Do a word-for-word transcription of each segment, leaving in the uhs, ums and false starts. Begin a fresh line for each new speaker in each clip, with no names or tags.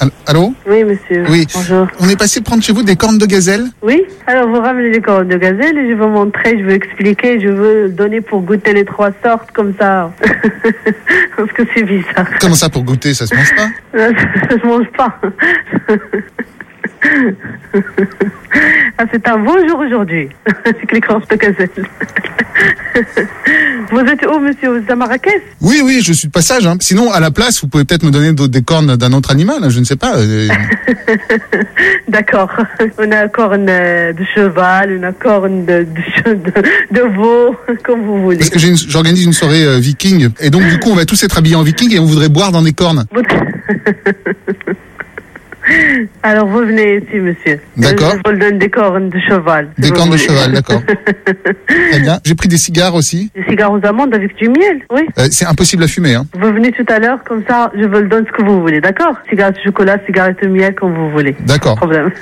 Allô ?
Oui, monsieur.
Oui.
Bonjour.
On est passé prendre chez vous des cornes de gazelle ?
Oui. Alors, vous ramenez les cornes de gazelle et je veux montrer, je veux expliquer, je veux donner pour goûter les trois sortes comme ça. Parce que c'est bizarre.
Comment ça, pour goûter ? Ça se mange pas ?
Ça se mange pas. Ah, c'est un beau jour aujourd'hui, avec les cornes de gazelle. Vous êtes où, monsieur ? Vous êtes à Marrakech ?
Oui, oui, je suis de passage. Hein. Sinon, à la place, vous pouvez peut-être me donner des cornes d'un autre animal, je ne sais pas.
D'accord. On a corne de cheval, on a corne de, de, de, de veau, comme vous voulez.
Parce que j'ai une, j'organise une soirée euh, viking, et donc du coup, on va tous être habillés en viking et on voudrait boire dans des cornes.
Alors, vous venez ici, monsieur.
D'accord.
Je vous donne des cornes de cheval.
Des cornes de cheval, d'accord. Très bien. J'ai pris des cigares aussi.
Des cigares aux amandes avec du miel, oui.
Euh, c'est impossible à fumer, hein.
Vous venez tout à l'heure, comme ça, je vous le donne ce que vous voulez, d'accord ? Cigarettes au chocolat, cigarettes au miel, comme vous voulez.
D'accord.
Pas de problème.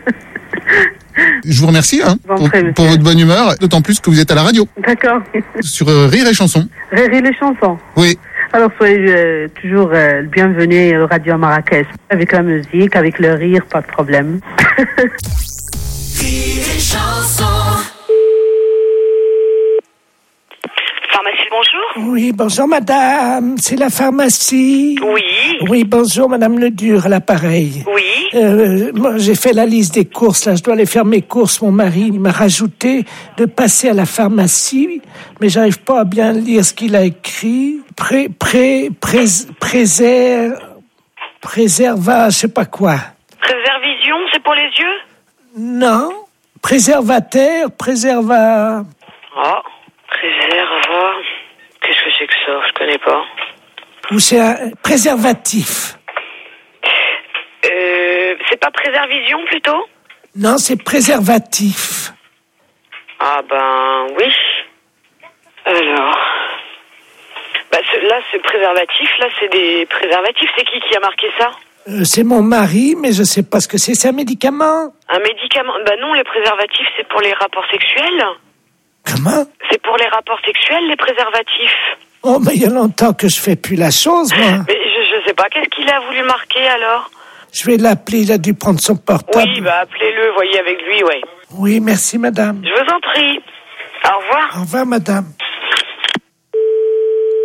Je vous remercie hein,
Bon,
pour,
après,
pour votre bonne humeur, d'autant plus que vous êtes à la radio.
D'accord.
Sur euh, Rire et Chanson.
Rire et les chansons.
Oui.
Alors, soyez euh, toujours euh, le bienvenu au Radio Marrakech. Avec la musique, avec le rire, pas de problème.
Rire et Chanson. Pharmacie, bonjour.
Oui, bonjour madame, c'est la pharmacie.
Oui.
Oui, bonjour madame Ledur, à l'appareil.
Oui.
Euh, moi, j'ai fait la liste des courses, là, je dois aller faire mes courses. Mon mari il m'a rajouté de passer à la pharmacie, mais j'arrive pas à bien lire ce qu'il a écrit. Pré, pré, pré, préserve, préserva, je sais pas quoi.
Préservision, c'est pour les yeux ?
Non, préservateur, préserva...
Oh, préserva... Qu'est-ce que c'est que ça ? Je connais pas.
Ou c'est un préservatif.
Euh, c'est pas préservision, plutôt ?
Non, c'est préservatif.
Ah ben, oui. Alors... Bah, ce, là, ce préservatif, là, c'est des préservatifs. C'est qui qui a marqué ça ?
Euh, c'est mon mari, mais je sais pas ce que c'est. C'est un médicament ?
Un médicament ? Bah non, les préservatifs, c'est pour les rapports sexuels.
Comment ?
C'est pour les rapports sexuels, les préservatifs.
Oh, mais il y a longtemps que je fais plus la chose, moi.
Mais je, je sais pas, qu'est-ce qu'il a voulu marquer, alors ?
Je vais l'appeler, il a dû prendre son portable.
Oui, bah appelez-le, voyez avec lui, ouais.
Oui, merci madame.
Je vous en prie. Au revoir.
Au revoir madame.
Allô ?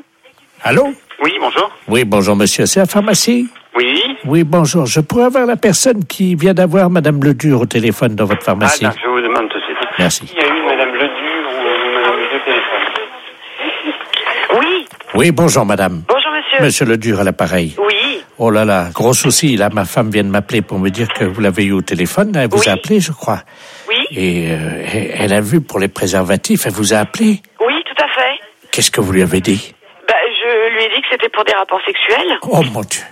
Allô ?
Oui, bonjour.
Oui, bonjour monsieur, c'est la pharmacie ?
Oui.
Oui, bonjour. Je pourrais avoir la personne qui vient d'avoir madame Ledur au téléphone dans votre pharmacie.
Ah, d'accord, je vous demande tout de suite.
Merci.
Il y a eu madame Ledur ou madame Ledur au téléphone.
Oui.
Oui, bonjour madame.
Bonjour monsieur.
Monsieur Ledur à l'appareil.
Oui.
Oh là là, gros souci. Là, ma femme vient de m'appeler pour me dire que vous l'avez eu au téléphone. Elle vous
Oui.
a appelé, je crois.
Oui.
Et euh, elle a vu pour les préservatifs. Elle vous a appelé.
Oui, tout à fait.
Qu'est-ce que vous lui avez dit ?
Bah, je lui ai dit que c'était pour des rapports sexuels.
Oh mon Dieu.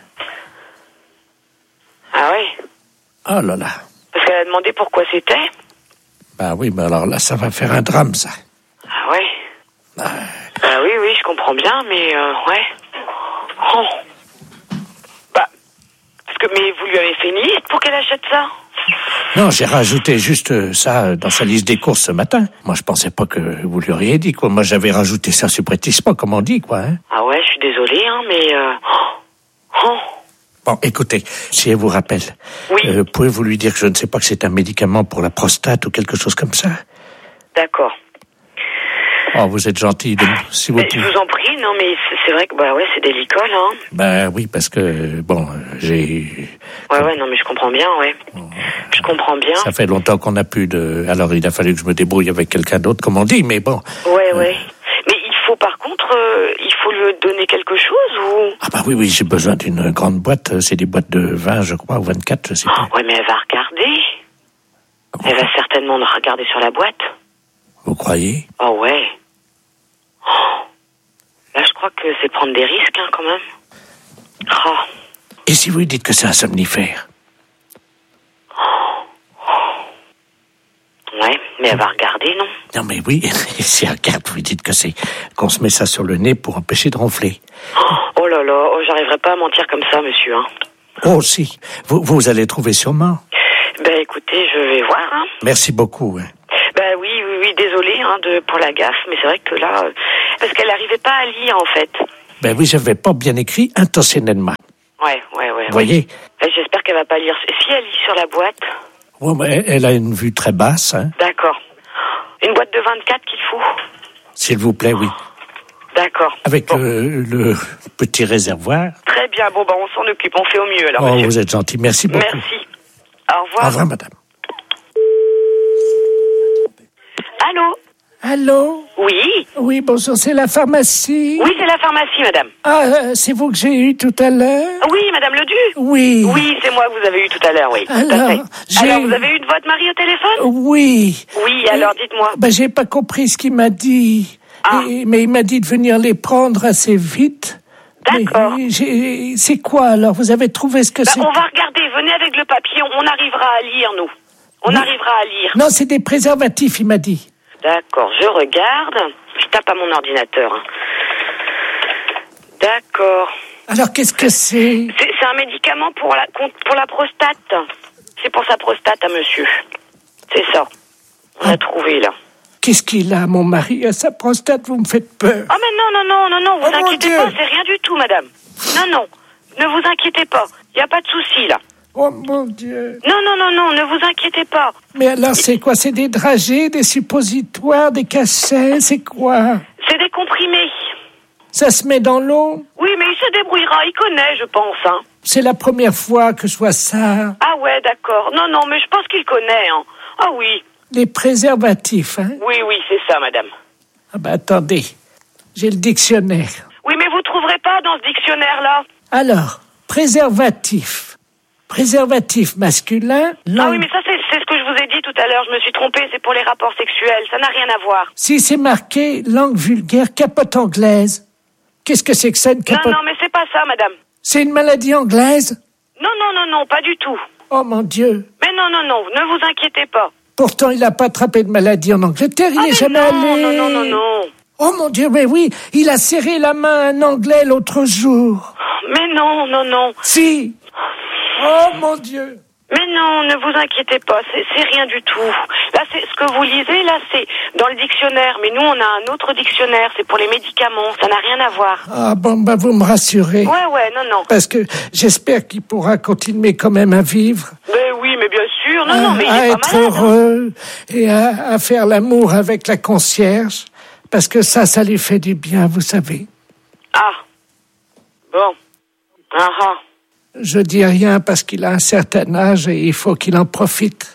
Ah ouais.
Oh là là.
Parce qu'elle a demandé pourquoi c'était.
Bah oui, mais alors là, ça va faire un drame, ça.
Ah ouais.
Ah.
Bah oui, oui, je comprends bien, mais euh, ouais. Oh. Bah, parce que, mais vous lui avez fait une liste pour qu'elle achète ça ?
Non, j'ai rajouté juste ça dans sa liste des courses ce matin. Moi, je pensais pas que vous lui auriez dit, quoi. Moi, j'avais rajouté ça subrepticement, comme on dit, quoi. Hein.
Ah ouais, je suis désolée, hein, mais... Euh... Oh.
Bon, écoutez, si elle vous rappelle,
Oui.
euh, pouvez-vous lui dire que je ne sais pas que c'est un médicament pour la prostate ou quelque chose comme ça ?
D'accord.
Oh, vous êtes gentil, de... si vous
Mais je
pouvez.
vous en prie, non, mais c'est, c'est vrai que, bah ouais, c'est délicat, là. Hein.
Ben oui, parce que, bon, j'ai...
Ouais, ouais, non, mais je comprends bien, ouais. Je comprends bien.
Ça fait longtemps qu'on n'a plus de... Alors, il a fallu que je me débrouille avec quelqu'un d'autre, comme on dit, mais bon.
Ouais, ouais. Mais il faut, par contre, euh, il faut lui donner quelque chose, ou...
Ah bah oui, oui, j'ai besoin d'une grande boîte. C'est des boîtes de vingt, je crois, ou vingt-quatre, je sais pas.
Oh, ouais, mais elle va regarder. Elle va certainement regarder sur la boîte.
Vous croyez ?
Oh, ouais. Oh. Là, je crois que c'est prendre des risques, hein, quand même. Oh.
Et si vous lui dites que c'est un somnifère ?
Ouais, mais elle va regarder, non ?
Non mais oui, si elle regarde, vous lui dites que c'est qu'on se met ça sur le nez pour empêcher de ronfler.
Oh là là, oh, j'arriverai pas à mentir comme ça, monsieur, hein.
Oh si, vous, vous allez trouver sûrement.
Ben écoutez, je vais voir, hein.
Merci beaucoup. Hein.
Ben oui, oui, oui, désolé hein, de, pour la gaffe, mais c'est vrai que là... Euh, parce qu'elle n'arrivait pas à lire, en fait.
Ben oui, j'avais pas bien écrit intentionnellement.
Ouais.
Vous voyez?
Et j'espère qu'elle va pas lire. Si elle lit sur la boîte.
Ouais, mais elle a une vue très basse, hein.
D'accord. Une boîte de vingt-quatre qu'il faut.
S'il vous plaît, oui.
D'accord.
Avec
bon.
le, le petit réservoir.
Très bien. Bon, bah, on s'en occupe. On fait au mieux, alors,
Oh,
monsieur.
vous êtes gentil. Merci beaucoup.
Merci. Au revoir.
Au revoir, madame.
Allô?
Allô?
Oui?
Oui, bonjour, c'est la pharmacie.
Oui, c'est la pharmacie, madame.
Ah, euh, c'est vous que j'ai eu tout à l'heure?
Oui, madame Ledu?
Oui.
Oui, c'est moi que vous avez eu tout à l'heure, oui.
Alors,
tout à fait.
j'ai-
Alors, vous avez eu de votre mari au téléphone?
Oui.
Oui, alors, dites-moi.
Ben, j'ai pas compris ce qu'il m'a dit.
Ah.
Et- mais il m'a dit de venir les prendre assez vite.
D'accord.
Mais j'ai- c'est quoi, alors? Vous avez trouvé ce que
Bah,
c'est?
on va regarder. Venez avec le papier. On arrivera à lire, nous. On
Oui.
arrivera à lire.
Non, c'est des préservatifs, il m'a dit.
D'accord, je regarde. Je tape à mon ordinateur. hein. D'accord.
Alors, qu'est-ce que c'est?
C'est c'est un médicament pour la, contre- pour la prostate. C'est pour sa prostate à monsieur. C'est ça. On a trouvé, là.
Qu'est-ce qu'il a, mon mari, à sa prostate? Vous me faites peur.
Ah, mais non, non, non, non, non, vous
Oh, mon
inquiétez
Dieu.
pas, c'est rien du tout, madame. Non, non, ne vous inquiétez pas. Il n'y a pas de souci, là.
Oh, mon Dieu.
Non, non, non, non, ne vous inquiétez pas.
Mais alors, c'est quoi? C'est des dragées, des suppositoires, des cachets? C'est quoi?
C'est des comprimés.
Ça se met dans l'eau?
Oui, mais il se débrouillera, il connaît, je pense, hein.
C'est la première fois que je vois ça.
Ah ouais, d'accord. Non, non, mais je pense qu'il connaît, hein. Ah oui,
Les préservatifs, hein?
oui, oui, c'est ça, madame.
Ah ben, attendez. J'ai le dictionnaire.
Oui, mais vous trouverez pas dans ce dictionnaire-là.
Alors, préservatif. Préservatif masculin.
Ah
langue-
oui, mais ça, c'est c'est ce que je vous ai dit tout à l'heure. Je me suis trompée, c'est pour les rapports sexuels. Ça n'a rien à voir.
Si c'est marqué langue vulgaire, capote anglaise. Qu'est-ce que c'est que ça, une
Non,
capote?
non, mais c'est pas ça, madame.
C'est une maladie anglaise?
Non, non, non, non, pas du tout.
Oh mon Dieu.
Mais non, non, non, ne vous inquiétez pas.
Pourtant, il n'a pas attrapé de maladie en Angleterre, il
Ah,
n'est
mais
jamais
non,
allé.
non, non, non, non.
Oh mon Dieu, mais oui, il a serré la main à un Anglais l'autre jour.
Mais non, non, non.
Si. Oh mon Dieu.
Mais non, ne vous inquiétez pas, c'est c'est rien du tout. Là, c'est ce que vous lisez, là, c'est dans le dictionnaire. Mais nous, on a un autre dictionnaire, c'est pour les médicaments. Ça n'a rien à voir.
Ah bon, bah vous me rassurez.
Ouais, ouais, non, non.
Parce que j'espère qu'il pourra continuer quand même à vivre,
Mais oui, mais bien sûr. Non,
à,
non, mais il
à
est
être
pas malade. hein.
heureux et à, à faire l'amour avec la concierge. Parce que ça, ça lui fait du bien, vous savez.
Ah. Bon. Ah ah.
Je dis rien parce qu'il a un certain âge et il faut qu'il en profite.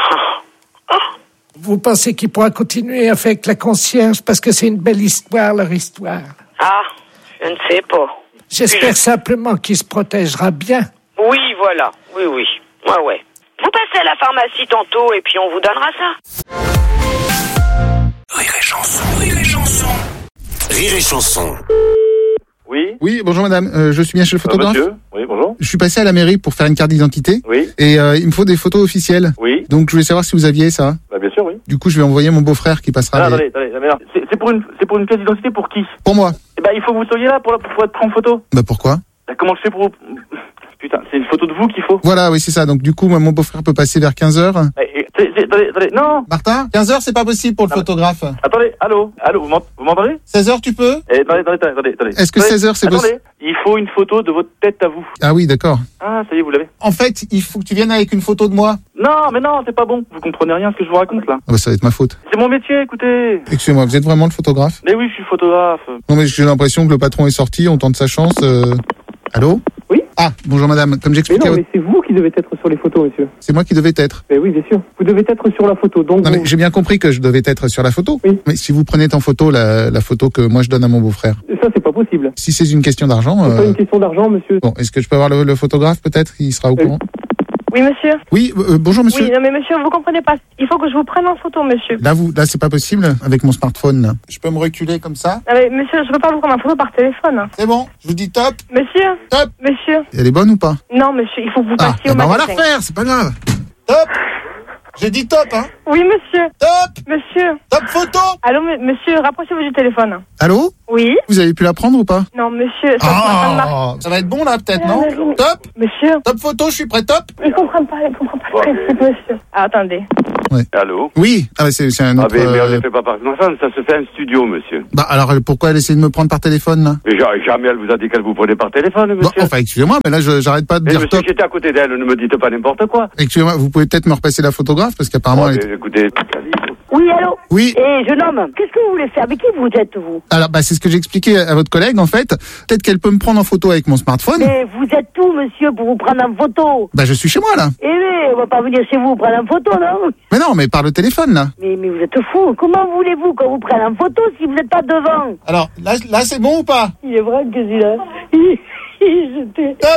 Vous pensez qu'il pourra continuer avec la concierge parce que c'est une belle histoire, leur histoire.
Ah, je ne sais pas.
J'espère simplement qu'il se protégera bien.
Oui, voilà. Oui, oui. Ouais, ouais. Vous passez à la pharmacie tantôt et puis on vous donnera ça.
Rire et chanson, rire et chanson. Rire et chanson.
Oui.
Oui, bonjour madame, euh, je suis bien chez le
Euh,
photographe.
monsieur. Oui, bonjour.
Je suis passé à la mairie pour faire une carte d'identité
Oui.
et euh, il me faut des photos officielles.
Oui.
Donc je voulais savoir si vous aviez ça.
Bah, bien sûr, oui.
Du coup, je vais envoyer mon beau-frère qui passera.
Ah,
les-
attendez, attendez, mais non. C'est c'est pour une, c'est pour une pièce d'identité pour qui?
Pour moi.
Eh ben, il faut que vous soyez là pour, pour être pris en photo.
Bah pourquoi?
Bah, comment je fais pour... Putain, c'est une photo de vous qu'il faut.
Voilà, oui, c'est ça. Donc du coup, moi, mon beau-frère peut passer vers quinze heures.
Eh, eh, c'est- c'est- attendez, attendez, non.
Martin, quinze heures, c'est pas possible pour le
Ah, mais-
photographe.
Attendez, allô, allô, vous m'ent- vous m'entendez?
seize heures, tu peux?
Eh, attendez, attendez, attendez, attendez.
Est-ce que
Attendez,
seize heures, c'est
Attendez,
possible?
il faut une photo de votre tête à vous.
Ah oui, d'accord.
Ah, ça y est, vous l'avez.
En fait, il faut que tu viennes avec une photo de moi.
Non, mais non, c'est pas bon. Vous comprenez rien à ce que je vous raconte, là.
Ah bah ça va être ma faute.
C'est mon métier, écoutez.
Excusez-moi, vous êtes vraiment le photographe?
Mais oui, je suis photographe.
Non mais j'ai l'impression que le patron est sorti, on tente sa chance. euh. Allô?
Oui.
Ah, bonjour madame. Comme
Mais
j'expliquais,
non, mais c'est vous qui devez être sur les photos, monsieur.
c'est moi qui devais être.
Mais oui, bien sûr. Vous devez être sur la photo. Donc,
Non mais
vous-
j'ai bien compris que je devais être sur la photo.
Oui.
Mais si vous prenez en photo la, la photo que moi je donne à mon beau-frère,
ça, c'est pas possible.
si c'est une question d'argent,
C'est pas
euh,
une question d'argent, monsieur.
bon, est-ce que je peux avoir le, le photographe peut-être? Il sera au
Oui.
courant.
Oui, monsieur.
Oui, euh, bonjour monsieur.
Oui, non, mais monsieur, vous comprenez pas. Il faut que je vous prenne en photo, monsieur.
Là vous, là c'est pas possible avec mon smartphone. Là. Je peux me reculer comme ça?
Non, mais monsieur, je peux pas vous prendre en photo par téléphone.
C'est bon. Je vous dis top,
Monsieur,
top.
monsieur.
Elle est bonne ou pas?
Non, monsieur, il faut que vous
Ah,
passiez
eh
au
ben on va la
magasin.
refaire, c'est pas grave. Top. J'ai dit top, hein.
Oui, monsieur.
Top,
Monsieur.
top photo.
Allô, m- monsieur, rapprochez-vous du téléphone.
Allô?
Oui.
Vous avez pu la prendre ou pas?
Non, monsieur, ça ah. de marcher.
Ah, ça va être bon là peut-être,
Ah,
non?
mais oui.
Top,
Monsieur,
top photo, je suis prêt, top.
il comprend pas, il comprend pas le principe, monsieur. Ah, attendez.
Ouais.
Allô?
Oui, ah, bah, c'est, c'est un
Ah,
autre...
mais, mais on ne
euh,
fait pas par téléphone, ça se fait un studio, monsieur.
Bah, alors, euh, pourquoi elle essaie de me prendre par téléphone, là?
Mais ja- jamais elle vous a dit qu'elle vous prenait par téléphone,
Bon,
monsieur.
enfin, excusez-moi, mais là, je, j'arrête pas de
mais
dire
monsieur,
top.
j'étais à côté d'elle, ne me dites pas n'importe quoi.
Excusez-moi, vous pouvez peut-être me repasser la photographe, parce qu'apparemment,
Oh,
elle
mais
est...
écoutez,
Oui, allô?
Oui.
Eh, jeune homme, qu'est-ce que vous voulez faire? Avec qui vous êtes, vous?
Alors, bah, c'est ce que j'ai expliqué à votre collègue, en fait. Peut-être qu'elle peut me prendre en photo avec mon smartphone.
Mais vous êtes où, monsieur, pour vous prendre en photo?
Bah, je suis chez moi, là.
Eh mais, on va pas venir chez vous prendre en photo, non?
Mais non, mais par le téléphone, là.
Mais, mais vous êtes fou. Comment voulez-vous qu'on vous prenne en photo si vous n'êtes pas devant?
Alors, là, là, c'est bon ou pas?
Il est vrai que celui-là. Il, il jeté.
Top.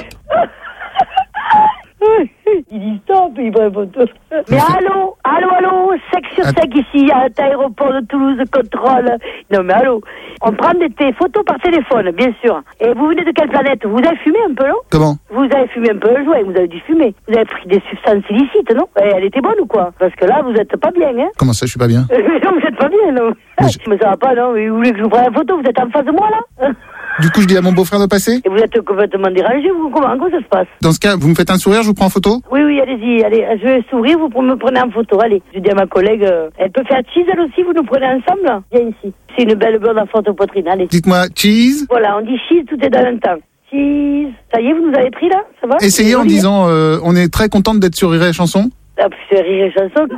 Il dit stop, il prend photo. Mais allô, allô, allô, sec sur sec ici, à l'aéroport de Toulouse, contrôle. Non mais allô, on prend des t- photos par téléphone, bien sûr. Et vous venez de quelle planète? Vous avez fumé un peu, non?
Comment?
Vous avez fumé un peu le joint, vous avez dû fumer. Vous avez pris des substances illicites, non? Et elle était bonne ou quoi? Parce que là, vous êtes pas bien, hein?
Comment ça, je suis pas bien?
Non, vous êtes pas bien, non?
Mais je-
Mais ça va pas, non? Mais vous voulez que je vous prenne la photo? Vous êtes en face de moi, là?
Du coup, je dis à mon beau-frère de passer?
Et vous êtes complètement dérangé, vous? Comment, comment ça se passe?
Dans ce cas, vous me faites un sourire, je vous prends en photo?
Oui, oui, allez-y, allez, je vais sourire, vous me prenez en photo, allez. Je dis à ma collègue, euh, elle peut faire cheese, elle aussi, vous nous prenez ensemble? Viens ici. C'est une belle blonde en photo poitrine, allez.
Dites-moi, cheese.
Voilà, on dit cheese, tout est dans le temps. Cheese. Ça y est, vous nous avez pris, là? Ça va?
Essayez en
Joli, hein?
disant, euh, on est très contente d'être sur Rire et Chanson.
Ah, puis c'est rire et chanson.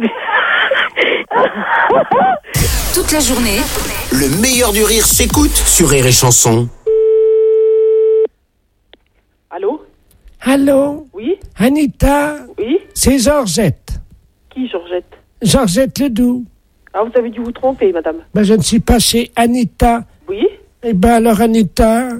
Toute la journée,
Le meilleur du rire s'écoute sur Rire et Chanson.
Allô?
Allô?
Oui?
Anita?
Oui?
C'est Georgette.
Qui, Georgette?
Georgette Ledoux.
Ah, vous avez dû vous tromper, madame.
Ben, je ne suis pas chez Anita.
Oui?
Eh ben, alors, Anita,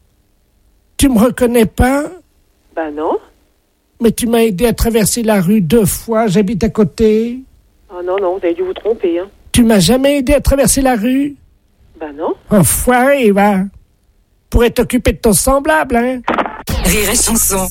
tu me reconnais pas?
Ben non.
Mais tu m'as aidé à traverser la rue deux fois, j'habite à côté.
Ah non, non, vous avez dû vous tromper, hein.
Tu m'as jamais aidé à traverser la rue?
Ben non.
Enfoiré, va. Pourrais t'occuper de ton semblable, hein?
Rire et Chanson.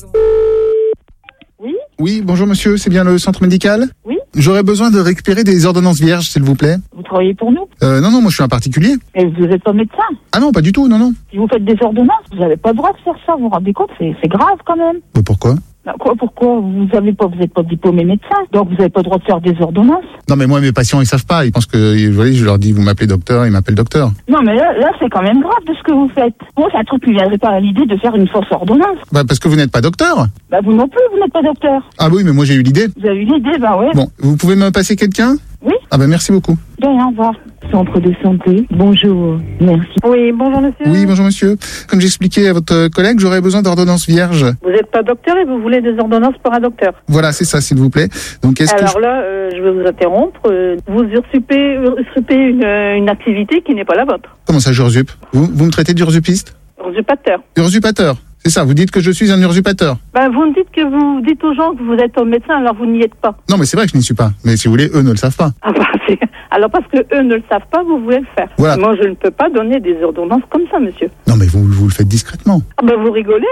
Oui?
Oui, bonjour monsieur, c'est bien le centre médical?
Oui?
J'aurais besoin de récupérer des ordonnances vierges, s'il vous plaît.
Vous travaillez pour nous?
Euh, non, non, moi je suis un particulier.
Et vous n'êtes pas médecin?
Ah non, pas du tout, non, non.
Si vous faites des ordonnances, vous n'avez pas le droit de faire ça, vous vous rendez compte? C'est, c'est grave quand même.
Mais pourquoi?
Ben, quoi, pourquoi? Vous avez pas, vous n'êtes pas diplômé médecin, donc vous n'avez pas le droit de faire des ordonnances.
Non, mais moi mes patients ils savent pas, ils pensent que, vous voyez, je leur dis vous m'appelez docteur, ils m'appellent docteur.
Non, mais là, là c'est quand même grave de ce que vous faites. Moi, c'est un truc qui ne viendrait pas à l'idée de faire une fausse ordonnance.
Bah parce que vous n'êtes pas docteur.
Bah vous non plus, vous n'êtes pas docteur.
Ah oui, mais moi j'ai eu l'idée.
Vous avez eu l'idée, bah ouais.
Bon, vous pouvez me passer quelqu'un?
Oui.
Ah bah merci beaucoup.
De rien, au revoir. Centre de santé, bonjour, merci.
Oui, bonjour monsieur.
Oui, bonjour monsieur. Comme j'expliquais à votre collègue, j'aurais besoin d'ordonnances vierges.
Vous n'êtes pas docteur et vous voulez des ordonnances pour un docteur.
Voilà, c'est ça, s'il vous plaît. Donc est-ce
Alors
que je...
là, euh, je vais vous interrompre. Euh, vous usurpez, usurpez une, euh, une activité qui n'est pas la vôtre.
Comment ça, j'ursupe? Vous, vous me traitez d'ursupiste?
Usurpateur.
Usurpateur, c'est ça, vous dites que je suis un usurpateur.
Ben, vous me dites que vous dites aux gens que vous êtes un médecin, alors vous n'y êtes pas.
Non, mais c'est vrai que je n'y suis pas. Mais si vous voulez, eux ne le savent pas.
Ah bah, c'est... Alors parce que eux ne le savent pas, vous voulez le faire.
Voilà.
Moi, je ne peux pas donner des ordonnances comme ça, monsieur.
Non, mais vous, vous le faites discrètement.
Ah ben, vous rigolez.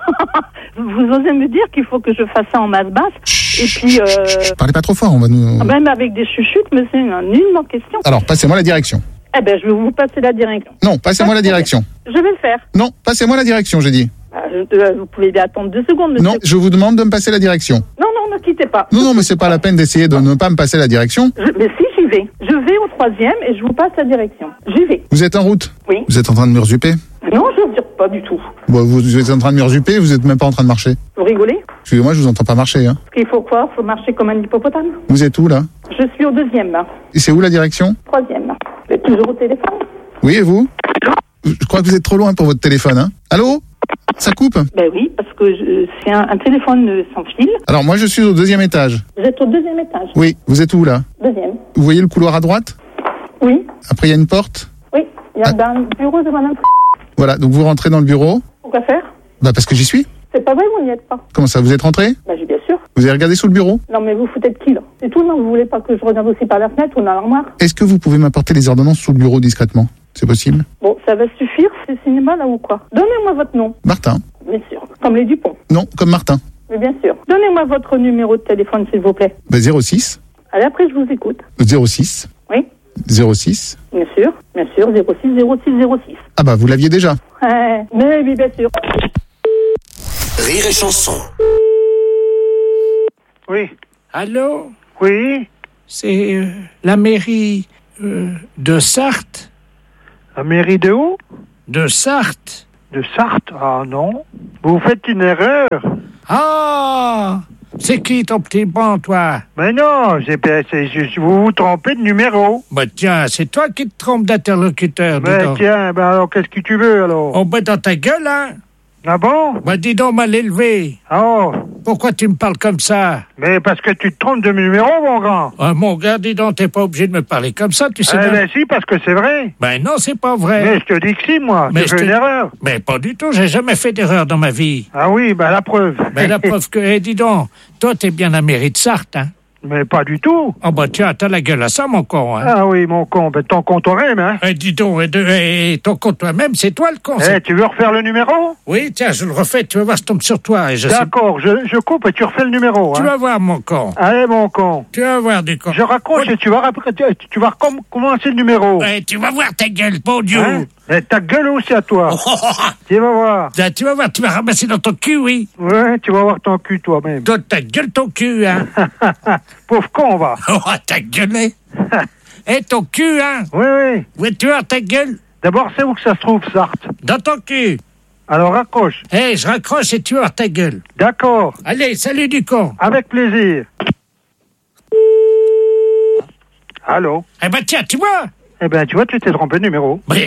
Vous osez me dire qu'il faut que je fasse ça en masse basse. Et puis, euh...
Parlez pas trop fort, on va nous...
même avec des chuchutes, mais c'est une nullement question.
Alors, passez-moi la direction.
Eh ben, je vais vous passer la direction.
Non, passez-moi la direction.
Je vais le faire.
Non, passez-moi la direction, j'ai dit.
Ah, je- euh, vous pouvez attendre deux secondes, monsieur.
Non, je vous demande de me passer la direction.
Non, non, ne quittez pas.
Non, non, mais c'est pas la peine d'essayer de ne pas me passer la direction.
Je- mais si, j'y vais. Je vais au troisième et je vous passe la direction. J'y vais.
Vous êtes en route.
Oui.
Vous êtes en train de m'ursuper.
Non, je ne pas du tout.
Bon, vous êtes en train de m'ursuper, vous êtes même pas en train de marcher.
Vous rigolez?
Excusez-moi, je vous entends pas marcher. Hein.
Parce qu'il faut quoi? Il faut marcher comme un hippopotame.
Vous êtes où, là?
Je suis au deuxième, là.
Et c'est où la direction?
Troisième, là. Vous êtes toujours au téléphone?
Oui, et vous? Je crois que vous êtes trop loin pour votre téléphone, hein. Allô? Ça coupe?
Ben oui, parce que je- c'est un, un téléphone euh, sans fil.
Alors, moi, je suis au deuxième étage.
Vous êtes au deuxième étage.
Oui, vous êtes où, là?
Deuxième.
Vous voyez le couloir à droite?
Oui,
Après, il y a une porte.
oui. Il y a
Ah.
dans le bureau de madame.
Voilà, donc vous rentrez dans le bureau.
Pourquoi faire?
Bah, parce que j'y suis.
C'est pas vrai, vous n'y êtes pas.
Comment ça, vous êtes rentré?
Ben, j'ai bien sûr.
Vous avez regardé sous le bureau?
Non, mais vous foutez de qui, là? C'est tout, non? Vous voulez pas que je regarde aussi par la fenêtre ou dans l'armoire?
Est-ce que vous pouvez m'apporter les ordonnances sous le bureau discrètement? C'est possible?
Bon, ça va suffire, c'est cinéma, là, ou quoi? Donnez-moi votre nom.
Martin.
Bien sûr. Comme les Dupont.
Non, comme Martin.
Mais bien sûr. Donnez-moi votre numéro de téléphone, s'il vous plaît.
Bah, zéro six.
Allez, après, je vous écoute.
zéro six.
Oui,
zéro six.
bien sûr. Bien sûr, zéro six zéro six zéro six.
Ah bah, vous l'aviez déjà.
Ouais, mais oui, bien sûr.
Rire et Chanson.
Oui,
Allô?
oui,
C'est euh, la mairie euh, de Sarthe.
La mairie de où?
De Sarthe.
De Sarthe? Ah non. Vous faites une erreur.
Ah! C'est qui ton petit bon, toi?
Mais non, c'est, c'est, c'est- vous vous trompez de numéro.
Bah tiens, c'est toi qui te trompes d'interlocuteur, dis
Mais
donc.
tiens, ben alors qu'est-ce que tu veux alors?
Oh, bah dans ta gueule, hein?
Ah bon?
Bah dis donc, mal élevé.
Oh,
Pourquoi tu me parles comme ça?
mais parce que tu te trompes de numéro, mon grand.
Ah, mon gars, dis donc, t'es pas obligé de me parler comme ça, tu sais
Eh
bien.
ben si, parce que c'est vrai.
Ben non, c'est pas vrai.
Mais je te dis que si, moi.
Mais
Tu
je
fais
te-
une erreur.
Mais pas du tout, j'ai jamais fait d'erreur dans ma vie.
Ah oui, ben la preuve.
Ben la preuve que, eh, dis donc, toi t'es bien la mairie de Sarthe, hein?
Mais pas du tout.
Oh bah tiens, t'as la gueule à ça, mon con, hein?
Ah oui, mon con, ben ton con toi-même, hein.
Eh, dis donc, eh, de- eh, ton con toi-même, c'est toi le con.
Eh,
c'est-
tu veux refaire le numéro?
Oui, tiens, je le refais, tu vas voir, je tombe sur toi. Et je sais...
D'accord, je, je coupe et tu refais le numéro,
Tu
hein.
vas voir, mon con.
Allez, mon con.
Tu vas voir du con.
Je raccroche et tu vas, rap- tu, tu vas recom- commencer le numéro.
Eh, tu vas voir ta gueule, bon Dieu.
Hein? Et ta gueule aussi à toi. Tu vas voir.
Ah, tu vas voir, tu vas ramasser dans ton cul, oui.
Ouais, tu vas voir ton cul toi-même.
Toi, ta gueule, ton cul, hein.
Pauvre con, va.
Oh, ta gueule. Eh, ton cul, hein.
Oui, oui.
Où tu as ta gueule?
D'abord, c'est où que ça se trouve, Sarthe?
Dans ton cul.
Alors raccroche.
Eh, je raccroche et tu as ta gueule.
D'accord.
Allez, salut du con.
Avec plaisir. Allô?
Eh ben tiens, tu vois.
Eh ben, tu vois, tu t'es trompé de numéro.
Mais,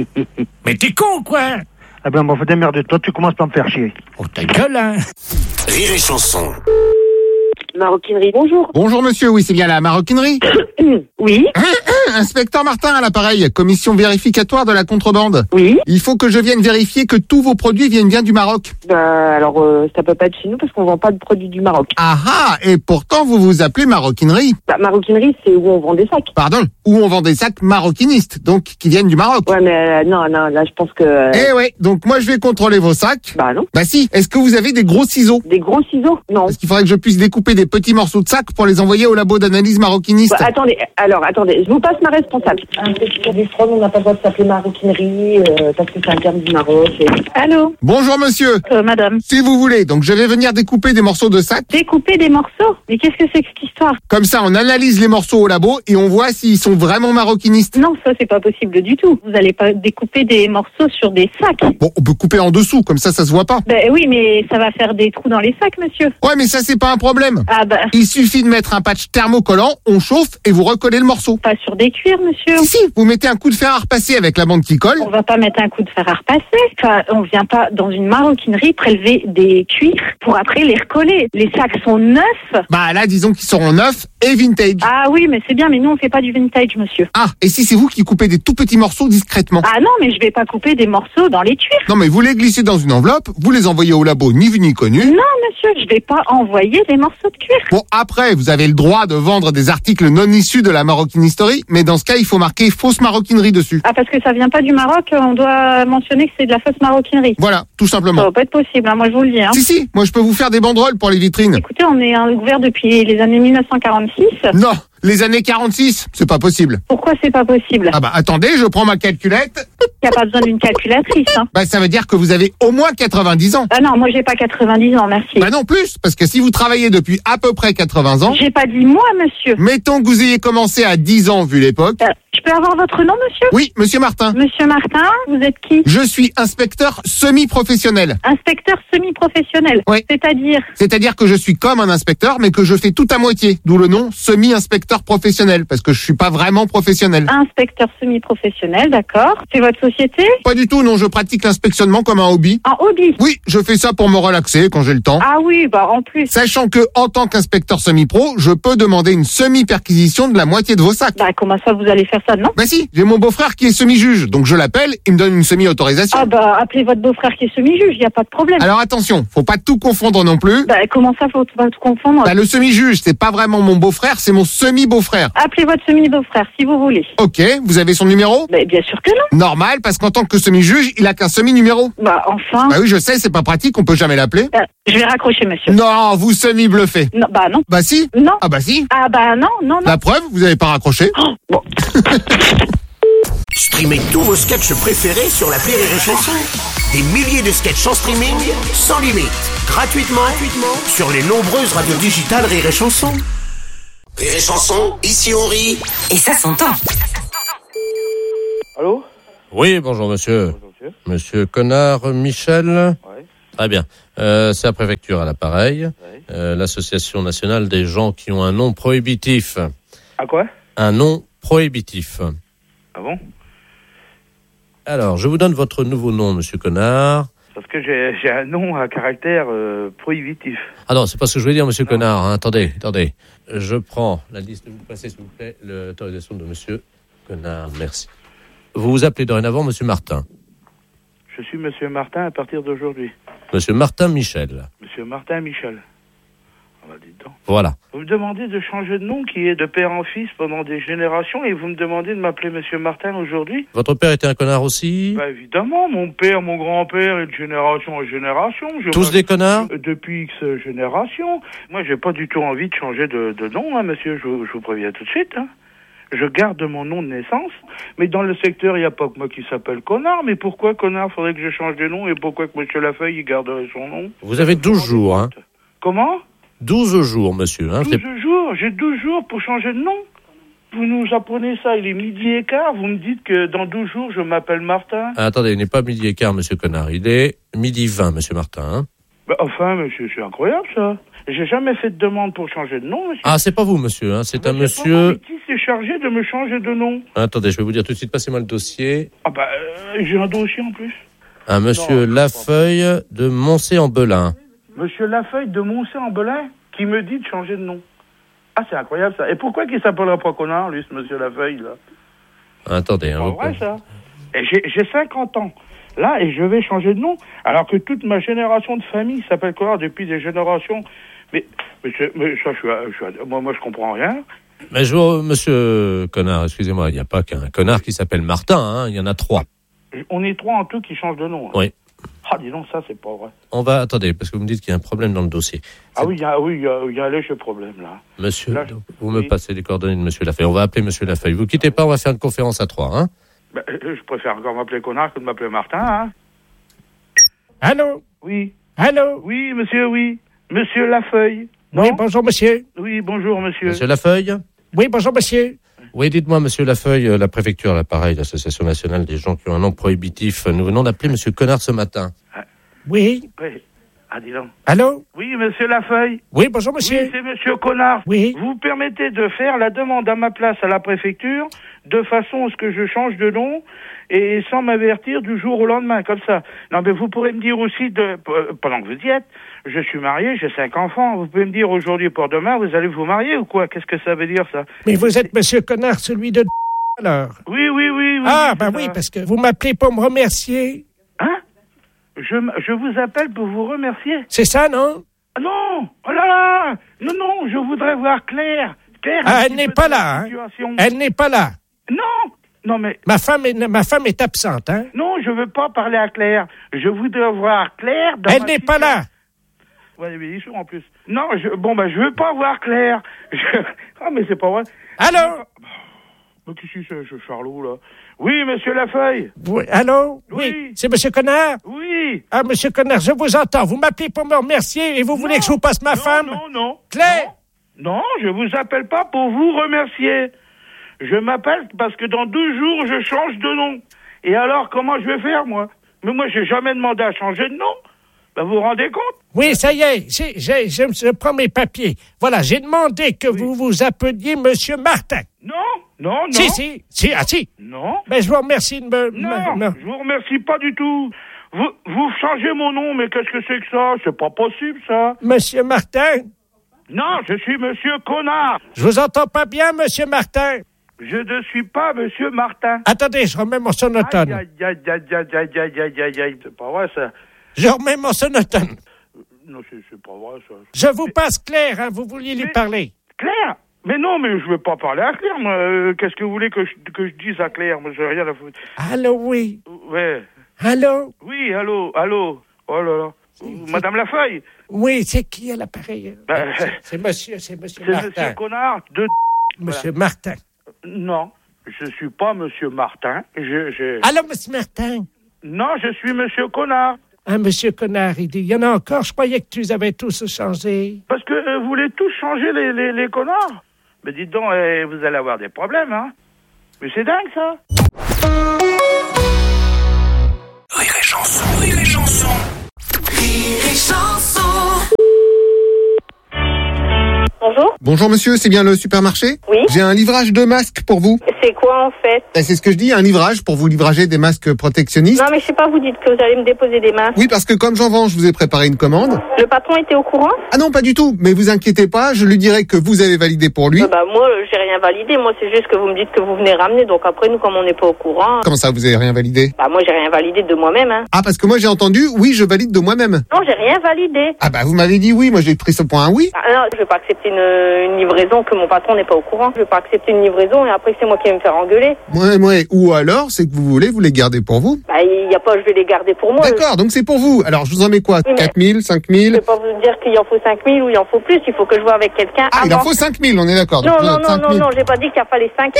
mais t'es con, quoi.
Eh ben, bon, faut démerder. Toi, tu commences par me faire chier.
Oh, ta gueule, hein.
Rire et chanson.
Maroquinerie, bonjour.
Bonjour monsieur, oui c'est bien la maroquinerie.
Oui,
Inspecteur Martin à l'appareil, commission vérificatoire de la contrebande.
oui.
Il faut que je vienne vérifier que tous vos produits viennent bien du Maroc.
Bah, alors, euh, ça peut pas être chez nous parce qu'on vend pas de produits du Maroc.
Ah ah, et pourtant vous vous appelez maroquinerie.
Bah, maroquinerie, c'est où on vend des sacs.
Pardon, où on vend des sacs maroquinistes, donc qui viennent du Maroc.
Ouais, mais euh, non, non, là, je pense que... euh,
Eh ouais, donc moi je vais contrôler vos sacs.
Bah, non.
Bah si, est-ce que vous avez des gros ciseaux?
Des gros ciseaux? Non.
Parce qu'il faudrait que je puisse découper des petits morceaux de sacs pour les envoyer au labo d'analyse maroquiniste.
Bah, attendez, alors, attendez, je vous passe ma responsable. Un petit du front, on n'a pas le droit de s'appeler maroquinerie euh, parce que c'est un terme du Maroc. Et... Allô,
Bonjour monsieur,
Euh, madame,
si vous voulez, donc je vais venir découper des morceaux de sacs.
découper des morceaux? Mais qu'est-ce que c'est que cette histoire?
Comme ça, on analyse les morceaux au labo et on voit s'ils sont vraiment maroquinistes.
Non, ça c'est pas possible du tout. Vous allez pas découper des morceaux sur des sacs.
Bon, on peut couper en dessous, comme ça, ça se voit pas.
Ben oui, mais ça va faire des trous dans les sacs, monsieur.
Ouais, mais ça, c'est pas un problème.
Ah bah,
Il suffit de mettre un patch thermocollant, on chauffe et vous recollez le morceau.
pas sur des cuirs, monsieur.
Si, si, vous mettez un coup de fer à repasser avec la bande qui colle.
On va pas mettre un coup de fer à repasser. Enfin, on vient pas dans une maroquinerie prélever des cuirs pour après les recoller. Les sacs sont neufs.
Bah là, disons qu'ils seront neufs et vintage.
Ah oui, mais c'est bien, mais nous on fait pas du vintage, monsieur.
Ah, et si c'est vous qui coupez des tout petits morceaux discrètement?
Ah non, mais je vais pas couper des morceaux dans les cuirs.
Non, mais vous les glissez dans une enveloppe, vous les envoyez au labo, ni vu ni connu.
Non, monsieur, je vais pas envoyer des morceaux de cuir.
Bon, après, vous avez le droit de vendre des articles non issus de la maroquinerie, mais dans ce cas, il faut marquer fausse maroquinerie dessus.
Ah, parce que ça vient pas du Maroc, on doit mentionner que c'est de la fausse maroquinerie.
Voilà, tout
Ça
simplement.
va pas être possible, hein, moi je vous le dis. Hein.
Si, si, moi je peux vous faire des banderoles pour les vitrines.
Écoutez, on est hein, ouvert depuis les années mille neuf cent quarante-six.
Non, les années quarante-six, c'est pas possible.
Pourquoi c'est pas possible?
Ah bah attendez, je prends ma calculette.
Il n'y a pas besoin d'une calculatrice. Hein.
Bah ça veut dire que vous avez au moins quatre-vingt-dix ans.
Ah non, moi j'ai pas quatre-vingt-dix ans, merci.
Bah non plus, parce que si vous travaillez depuis à peu près quatre-vingts ans,
J'ai pas dit moi, monsieur.
mettons que vous ayez commencé à dix ans vu l'époque.
Euh, je peux avoir votre nom, monsieur?
Oui, monsieur Martin.
Monsieur Martin, vous êtes qui?
Je suis inspecteur semi-professionnel.
Inspecteur semi-professionnel.
Oui.
C'est-à-dire?
C'est-à-dire que je suis comme un inspecteur, mais que je fais tout à moitié. D'où le nom semi-inspecteur professionnel, parce que je suis pas vraiment professionnel.
Inspecteur semi-professionnel, d'accord. C'est votre société?
Pas du tout, non, je pratique l'inspectionnement comme un hobby.
Un hobby?
Oui, je fais ça pour me relaxer quand j'ai le temps.
Ah oui, bah en plus.
Sachant que, en tant qu'inspecteur semi-pro, je peux demander une semi-perquisition de la moitié de vos sacs.
Bah comment ça vous allez faire ça, non?
Bah si, j'ai mon beau-frère qui est semi-juge, donc je l'appelle, il me donne une semi-autorisation.
Ah bah appelez votre beau-frère qui est semi-juge, y a pas de problème.
Alors attention, faut pas tout confondre non plus.
Bah comment ça, faut pas tout confondre?
Bah le semi-juge, c'est pas vraiment mon beau-frère, c'est mon semi-beau-frère.
Appelez votre semi-beau-frère si vous voulez.
Ok, vous avez son numéro?
Bah bien sûr que non.
Normal, parce qu'en tant que semi-juge, il a qu'un semi-numéro.
Bah enfin.
Bah oui, je sais, c'est pas pratique, on peut jamais l'appeler.
Euh, je vais raccrocher, monsieur.
Non, vous semi-bluffez.
Non, bah non.
Bah si.
Non.
Ah bah si.
Ah bah non, non, non.
La preuve, vous avez pas raccroché.
Oh, bon.
Streamez tous vos sketchs préférés sur l'appli Rire et Chanson. Des milliers de sketchs en streaming, sans limite, gratuitement, gratuitement sur les nombreuses radios digitales Rire et Chanson. Rire et Chanson, ici on rit.
Et ça s'entend.
Allô?
Oui, bonjour monsieur.
Bonjour, monsieur.
Monsieur Connard Michel.
Ouais.
Très bien. Euh, c'est la préfecture à l'appareil.
Ouais.
Euh, L'association nationale des gens qui ont un nom prohibitif.
À quoi?
Un nom prohibitif.
Ah bon?
Alors, je vous donne votre nouveau nom, monsieur Connard.
Parce que j'ai, j'ai un nom à caractère euh, prohibitif.
Ah non, c'est pas ce que je voulais dire, monsieur non. Connard. Hein. Attendez, attendez. Je prends la liste. Vous passez, s'il vous plaît, l'autorisation de monsieur Connard. Merci. Vous vous appelez dorénavant monsieur Martin.
Je suis monsieur Martin à partir d'aujourd'hui.
Monsieur Martin Michel.
Monsieur Martin Michel. Ah bah dites donc.
Voilà.
Vous me demandez de changer de nom qui est de père en fils pendant des générations et vous me demandez de m'appeler monsieur Martin aujourd'hui?
Votre père était un connard aussi?
Bah évidemment, mon père, mon grand-père et de génération en génération. Je
Tous des connards?
Depuis X générations. Moi, j'ai pas du tout envie de changer de, de nom, hein, monsieur, je, je vous préviens tout de suite. Hein. Je garde mon nom de naissance, mais dans le secteur, il n'y a pas que moi qui s'appelle Connard. Mais pourquoi Connard faudrait que je change de nom et pourquoi que monsieur Lafeuille, il garderait son nom?
Vous avez douze jours, hein?
Comment?
douze jours, monsieur. Hein,
douze jours? J'ai douze jours pour changer de nom? Vous nous apprenez ça, il est midi et quart, vous me dites que dans douze jours, je m'appelle Martin?
Ah, attendez, il n'est pas midi et quart, monsieur Connard. Il est midi vingt, monsieur Martin. Hein.
Bah, enfin, monsieur, c'est incroyable, ça. J'ai jamais fait de demande pour changer de nom, monsieur.
Ah, c'est pas vous, monsieur. Hein, c'est
bah,
un monsieur...
Qui s'est chargé de me changer de nom?
Attendez, je vais vous dire tout de suite, passez-moi le dossier.
Ah bah, euh, j'ai un dossier en plus.
Un monsieur non, Lafeuille de Moncé-en-Belin.
Monsieur Lafeuille de Moncé-en-Belin qui me dit de changer de nom. Ah, c'est incroyable, ça. Et pourquoi qu'il s'appellerait pas Connard, lui, ce monsieur Lafeuille, là?
Attendez.
C'est pas vrai, ça. Et j'ai, j'ai cinquante ans. Là, et je vais changer de nom, alors que toute ma génération de famille s'appelle Connard depuis des générations. Mais, mais, mais ça, je suis, je suis, moi, moi, je comprends rien.
Mais je vois, monsieur Connard, excusez-moi, il n'y a pas qu'un connard qui s'appelle Martin, hein, il y en a trois.
On est trois en tout qui changent de nom. Hein.
Oui.
Ah, dis donc, ça, c'est pas vrai.
On va, attendez, parce que vous me dites qu'il y a un problème dans le dossier.
Ah oui, il y a, oui, il y a, il y a un léger problème, là.
Monsieur,
là, je...
vous
oui.
me passez les coordonnées de monsieur Lafeuille. On va appeler monsieur Lafeuille. Vous quittez pas, on va faire une conférence à trois, hein.
Ben, je préfère encore m'appeler Connard que de m'appeler Martin, hein.
Allô?
Oui.
Allô?
Oui, monsieur, oui. Monsieur Lafeuille.
Oui, bonjour, monsieur.
Oui, bonjour, monsieur.
Monsieur Lafeuille?
Oui, bonjour, monsieur.
Oui, dites-moi, monsieur Lafeuille, la préfecture, l'appareil, l'Association nationale des gens qui ont un nom prohibitif. Nous venons d'appeler monsieur Connard ce matin.
Ah.
Oui.
Oui. Ah, dis donc.
Allô?
Oui, monsieur Lafeuille.
Oui, bonjour, monsieur.
Oui, c'est monsieur Connard.
Oui.
Vous permettez de faire la demande à ma place à la préfecture de façon à ce que je change de nom et sans m'avertir du jour au lendemain, comme ça. Non, mais vous pourrez me dire aussi, de, pendant que vous y êtes, je suis marié, j'ai cinq enfants. Vous pouvez me dire aujourd'hui pour demain, vous allez vous marier ou quoi? Qu'est-ce que ça veut dire, ça?
Mais vous êtes monsieur Connard, celui de alors.
Oui, oui, oui. oui
ah,
oui,
ben oui, parce que vous m'appelez pour me remercier.
Hein? Je, je vous appelle pour vous remercier.
C'est ça, non?
Non! Oh là là! Non, non, je voudrais voir Claire. Claire
ah, elle n'est pas là, hein? Elle n'est pas là.
Non! Non, mais...
Ma femme est, ma femme est absente, hein?
Non, je veux pas parler à Claire. Je voudrais voir Claire dans
Elle n'est pas là.
Ouais, mais ils sont en plus. Non, je, bon, ben, je veux pas voir Claire. Je... Ah, mais c'est pas vrai.
Allô?
Mais qu'est-ce que c'est, ce Charlot, là? Oui, monsieur Lafeuille.
Oui, allô? Oui. oui. C'est monsieur Connard?
Oui.
Ah, monsieur Connard, je vous entends. Vous m'appelez pour me remercier et vous non. voulez que je vous passe ma
non,
femme?
Non, non.
Claire?
Non. non, je vous appelle pas pour vous remercier. Je m'appelle parce que dans douze jours, je change de nom. Et alors, comment je vais faire, moi? Mais moi, j'ai jamais demandé à changer de nom. Ben, vous vous rendez compte?
Oui, ça y est, j'ai, j'ai, je, je prends mes papiers. Voilà, j'ai demandé que oui. vous vous appeliez monsieur Martin.
Non, non, non.
Si, si, si, ah si.
Non.
Mais je vous remercie de me...
Non,
me, me...
je vous remercie pas du tout. Vous, vous changez mon nom, mais qu'est-ce que c'est que ça? C'est pas possible, ça.
Monsieur Martin?
Non, je suis monsieur Connard.
Je vous entends pas bien, monsieur Martin.
Je ne suis pas monsieur Martin.
Attendez, je remets mon sonotone.
Aïe, aïe, aïe, aïe, aïe, aïe, aïe, aïe, aïe, aïe, c'est pas vrai, ça.
Je remets mon sonotone.
Non, c'est, c'est pas vrai, ça.
Je vous passe Claire, hein, vous vouliez lui
mais,
parler.
Claire? Mais non, mais je veux pas parler à Claire, moi. Euh, qu'est-ce que vous voulez que je, que je dise à Claire? Moi, j'ai rien à foutre.
Allô, oui.
Ouais.
Allô?
Oui, allô, allô. Oh là là. C'est, Madame Lafeuille?
Oui, c'est qui à l'appareil?
Ben,
c'est, c'est monsieur, c'est monsieur
c'est
Martin.
C'est monsieur Connard de...
Monsieur
voilà.
Martin.
Non, je suis pas monsieur Martin. Je, je...
Allô, monsieur Martin?
Non, je suis monsieur Connard.
Ah, monsieur Connard, il dit, il y en a encore, je croyais que tu les avais tous changés.
Parce que euh, vous voulez tous changer les, les, les connards? Mais dites donc, eh, vous allez avoir des problèmes, hein. Mais c'est dingue, ça.
Rire et chanson, rire et chanson. Rire et chanson.
Bonjour.
Bonjour monsieur, c'est bien le supermarché ?
Oui.
J'ai un livrage de masques pour vous.
C'est quoi en fait ?
Ben, c'est ce que je dis, un livrage pour vous livrager des masques protectionnistes.
Non mais je sais pas, vous dites que vous allez me déposer des masques.
Oui, parce que comme j'en vends, je vous ai préparé une commande.
Le patron était au courant ?
Ah non, pas du tout, mais vous inquiétez pas, je lui dirai que vous avez validé pour lui.
Euh, bah moi, euh, j'ai rien validé, moi c'est juste que vous me dites que vous venez ramener, donc après nous comme on n'est pas au courant...
Comment ça, vous avez rien validé ?
Bah moi j'ai rien validé de moi-même, hein.
Ah, parce que moi j'ai entendu, oui, je valide de moi-même.
Non, j'ai rien validé.
Ah bah vous m'avez dit oui, moi j'ai pris ce point un oui.
Ah, non, je vais pas accepter une, une livraison que mon patron n'est pas au courant. Je vais pas accepter une livraison et après c'est moi qui vais me faire engueuler.
Ouais, ouais, ou alors, c'est que vous voulez, vous les gardez pour vous.
Bah il y a pas, je vais les garder pour moi.
D'accord, donc c'est pour vous. Alors je vous en mets quoi ?
Oui,
quatre mille, cinq mille ?
Je vais pas vous dire qu'il en faut cinq mille ou il en faut plus, il faut que je vois avec quelqu'un
Ah,
avant.
il en faut cinq mille, on est d'accord.
Non,
Donc,
non, non,
cinq
non,
mille.
non, j'ai pas dit qu'il en fallait cinq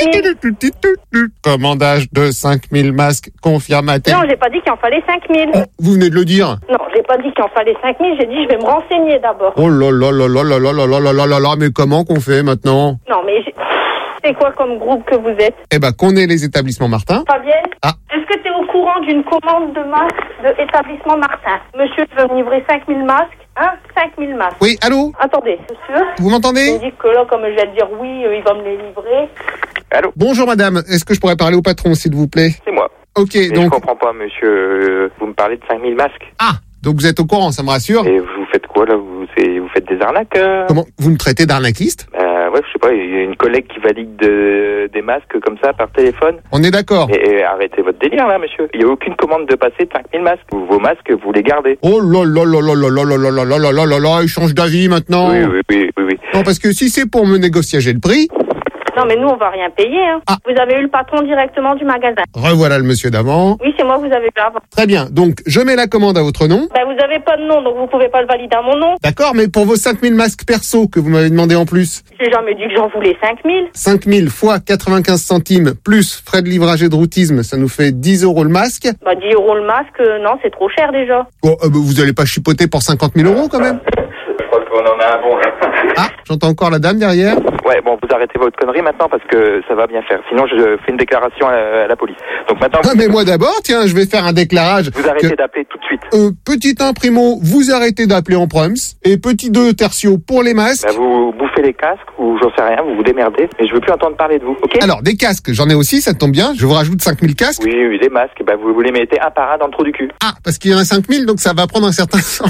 mille.
Commandage de cinq mille masques confirmatés.
Non, j'ai pas dit qu'il en fallait cinq mille.
Vous venez de le dire.
Non, j'ai pas dit qu'il en fallait cinq mille, j'ai dit je vais me renseigner d'abord.
Oh là là là là là là là là là là là là, mais comment qu'on fait maintenant ?
Non, mais j'ai... c'est quoi comme groupe que vous êtes ?
Eh ben, qu'on est les établissements Martin.
Fabienne ?
Ah.
Est-ce que tu es au courant d'une commande de masques de établissement Martin ? Monsieur veut me livrer cinq mille masques, hein ? cinq mille masques.
Oui, allô ?
Attendez, monsieur.
Vous m'entendez ?
Il me dit que là, comme je vais dire oui, euh, il va me les livrer.
Allô ?
Bonjour madame, est-ce que je pourrais parler au patron s'il vous plaît ?
C'est moi.
Ok,
Mais
donc...
je comprends pas, monsieur. Euh, Vous me parlez de cinq mille masques.
Ah, donc vous êtes au courant, ça me rassure.
Et vous faites quoi, là vous, c'est- vous faites des arnaques euh
Comment ? Vous me traitez d'arnaquiste ?
euh, Ouais, je sais pas, il y a une collègue qui valide de- des masques comme ça par téléphone.
On est d'accord.
Et, et arrêtez votre délire, là, monsieur. Il n'y a aucune commande de passer de cinq mille masques. Vos vos masques, vous les gardez.
Oh là là là là là là là là là là là là là là, il change d'avis maintenant.
Oui, oui, oui, oui, oui.
Non, parce que si c'est pour me négocier le prix,
Non, mais nous, on va rien payer, hein.
Ah.
Vous avez eu le patron directement du magasin.
revoilà le monsieur d'avant.
Oui, c'est moi que vous avez eu avant.
Très bien, donc je mets la commande à votre nom.
Ben, vous avez pas de nom, donc vous pouvez pas le valider à mon nom.
D'accord, mais pour vos cinq mille masques perso que vous m'avez demandé en plus,
J'ai jamais dit que j'en voulais cinq mille.
cinq mille fois quatre-vingt-quinze centimes plus frais de livrage et de routisme, ça nous fait dix euros le masque.
Bah, dix euros le masque, euh, non, c'est trop cher déjà.
Bon, euh, bah, vous allez pas chipoter pour cinquante mille euros quand même.
Je crois qu'on en a un bon, là.
Ah, j'entends encore la dame derrière.
Ouais, bon, vous arrêtez votre connerie maintenant parce que ça va bien faire. Sinon, je fais une déclaration à la, à la police. Donc maintenant...
Ah, mais moi d'abord, tiens, je vais faire un déclarage.
Vous arrêtez
que-
d'appeler tout de suite.
Euh, petit un primo, vous arrêtez d'appeler en proms. Et petit deux tertio pour les masques.
Bah, vous bouffez les casques ou j'en sais rien, vous vous démerdez. Mais je veux plus entendre parler de vous, ok?
Alors, des casques, j'en ai aussi, ça tombe bien. Je vous rajoute cinq mille casques.
Oui, oui, les masques, bah, vous, vous les mettez un par un dans le trou du cul.
Ah, parce qu'il y en a cinq mille, donc ça va prendre un certain temps.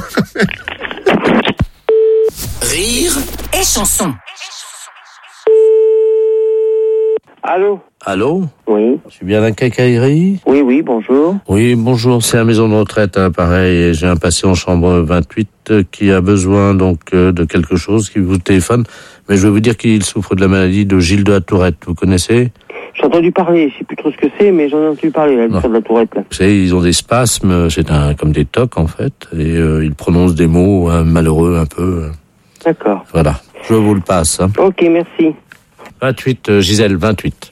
Rire
et chanson.
Allô?
Allô?
Oui.
Je suis bien à la quincaillerie?
Oui, oui, bonjour.
Oui, bonjour, c'est la maison de retraite, hein, pareil, et j'ai un patient en chambre vingt-huit euh, qui a besoin donc euh, de quelque chose, qui vous téléphone, mais je vais vous dire qu'il souffre de la maladie de Gilles de la Tourette, vous connaissez?
J'ai entendu parler, je sais plus trop ce que c'est, mais j'en ai entendu parler, là, l'histoire de la tourette, là.
Vous savez, ils ont des spasmes, c'est un comme des tocs en fait, et euh, ils prononcent des mots hein, malheureux un peu.
D'accord.
Voilà, je vous le passe. Hein.
Ok, merci.
vingt-huit, euh, Gisèle, vingt-huit.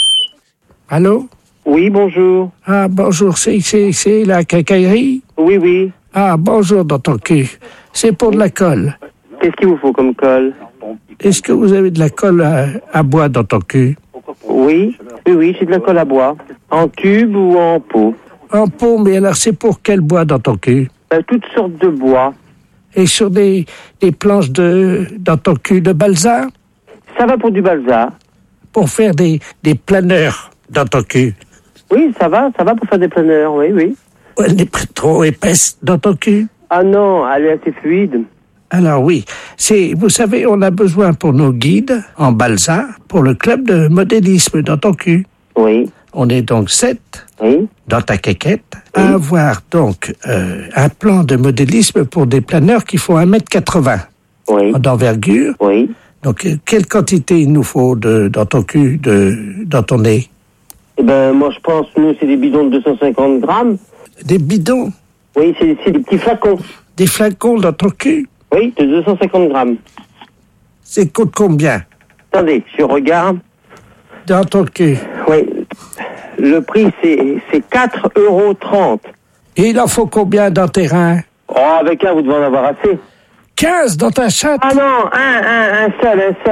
Allô?
Oui, bonjour.
Ah, bonjour, c'est, c'est, c'est la quincaillerie?
Oui, oui.
Ah, bonjour dans ton cul. C'est pour de la colle.
Qu'est-ce qu'il vous faut comme colle?
Est-ce que vous avez de la colle à, à bois dans ton cul?
Oui, oui, oui, j'ai de la colle à bois. En tube ou en pot?
En pot, mais alors c'est pour quel bois dans ton cul?
Euh, toutes sortes de bois.
Et sur des, des planches de, dans ton cul de balsa?
Ça va pour du balsa.
Pour faire des, des planeurs dans ton cul?
Oui, ça va, ça va pour faire des planeurs, oui, oui.
Elle n'est pas trop épaisse dans ton cul?
Ah non, elle est assez fluide.
Alors oui, c'est, vous savez, on a besoin pour nos guides en balsa, pour le club de modélisme dans ton cul.
Oui.
On est donc sept
oui.
dans ta quéquette à avoir donc euh, un plan de modélisme pour des planeurs qui font un mètre quatre-vingts
oui.
d'envergure.
Oui.
Donc, euh, quelle quantité il nous faut de, dans ton cul, de, dans ton nez?
Eh ben, moi, je pense, nous, c'est des bidons de deux cent cinquante grammes.
Des bidons?
Oui, c'est, c'est des petits flacons.
Des flacons dans ton cul?
Oui, de deux cent cinquante grammes.
C'est coûte combien?
Attendez, je regarde.
Dans ton cul?
Oui. Le prix, c'est, c'est quatre euros trente.
Et il en faut combien dans tes reins?
Oh, avec un, vous devez en avoir assez.
quinze dans ta chatte?
Ah non, un, un, un seul, un seul.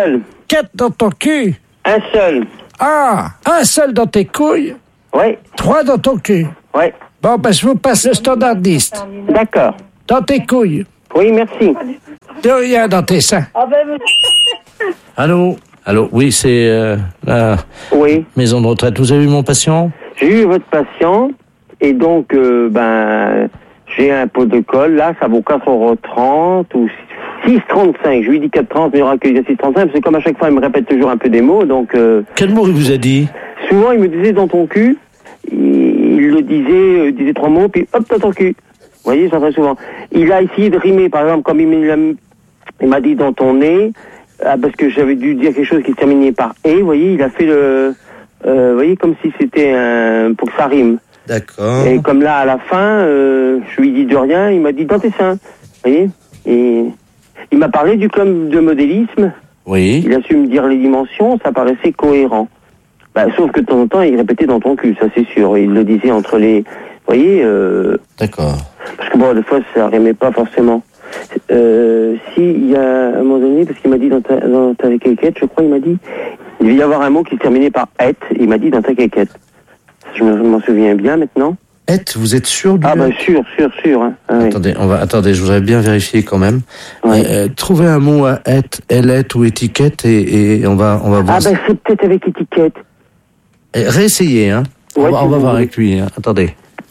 kékette dans ton cul?
Un seul.
Ah, un seul dans tes couilles?
Oui.
Trois dans ton cul?
Oui.
Bon, ben, je vous passe le standardiste.
D'accord.
Dans tes couilles?
Oui, merci.
De rien dans tes seins.
Allô? Allô? Oui, c'est euh, la
oui.
maison de retraite. Vous avez vu mon patient?
J'ai eu votre patient, et donc, euh, ben, j'ai un pot de colle. Là, ça vaut quatre euros trente ou six trente-cinq. Je lui dis quatre trente, mais il n'y aura que six trente-cinq, parce que comme à chaque fois, il me répète toujours un peu des mots, donc... Euh,
Quel mot il vous a dit?
Souvent, il me disait dans ton cul, il, il le disait, euh, disait trois mots, puis hop, dans ton cul. Vous voyez, ça très souvent. Il a essayé de rimer, par exemple, comme il m'a, il m'a dit dans ton nez, ah, parce que j'avais dû dire quelque chose qui se terminait par « et », vous voyez, il a fait le... Euh, vous voyez, comme si c'était un... pour que ça rime.
D'accord.
Et comme là, à la fin, euh, je lui dis de rien, il m'a dit « dans tes seins ». Vous voyez. Et il m'a parlé du club de modélisme.
Oui.
Il a su me dire les dimensions, ça paraissait cohérent. Bah, sauf que de temps en temps, il répétait dans ton cul, ça c'est sûr. Il le disait entre les... Vous voyez euh...
D'accord.
Parce que bon, des fois, ça rimait pas forcément. Euh, si, il y a un moment donné, parce qu'il m'a dit dans ta, dans ta quéquette, je crois, il m'a dit, il devait y avoir un mot qui se terminait par « et », il m'a dit dans ta quéquette. Je m'en souviens bien maintenant.
« Et », vous êtes sûr du...
Ah bah sûr, sûr, sûr. Hein. Ah,
attendez,
oui.
on va, attendez, je voudrais bien vérifier quand même.
Oui.
Euh, trouvez un mot à « et », « elle ou « étiquette » et, et on va, on va voir.
Ah bah c'est peut-être avec étiquette.
Et réessayez, hein.
Ouais,
on va, on va voir
oui.
avec lui, hein. Attendez.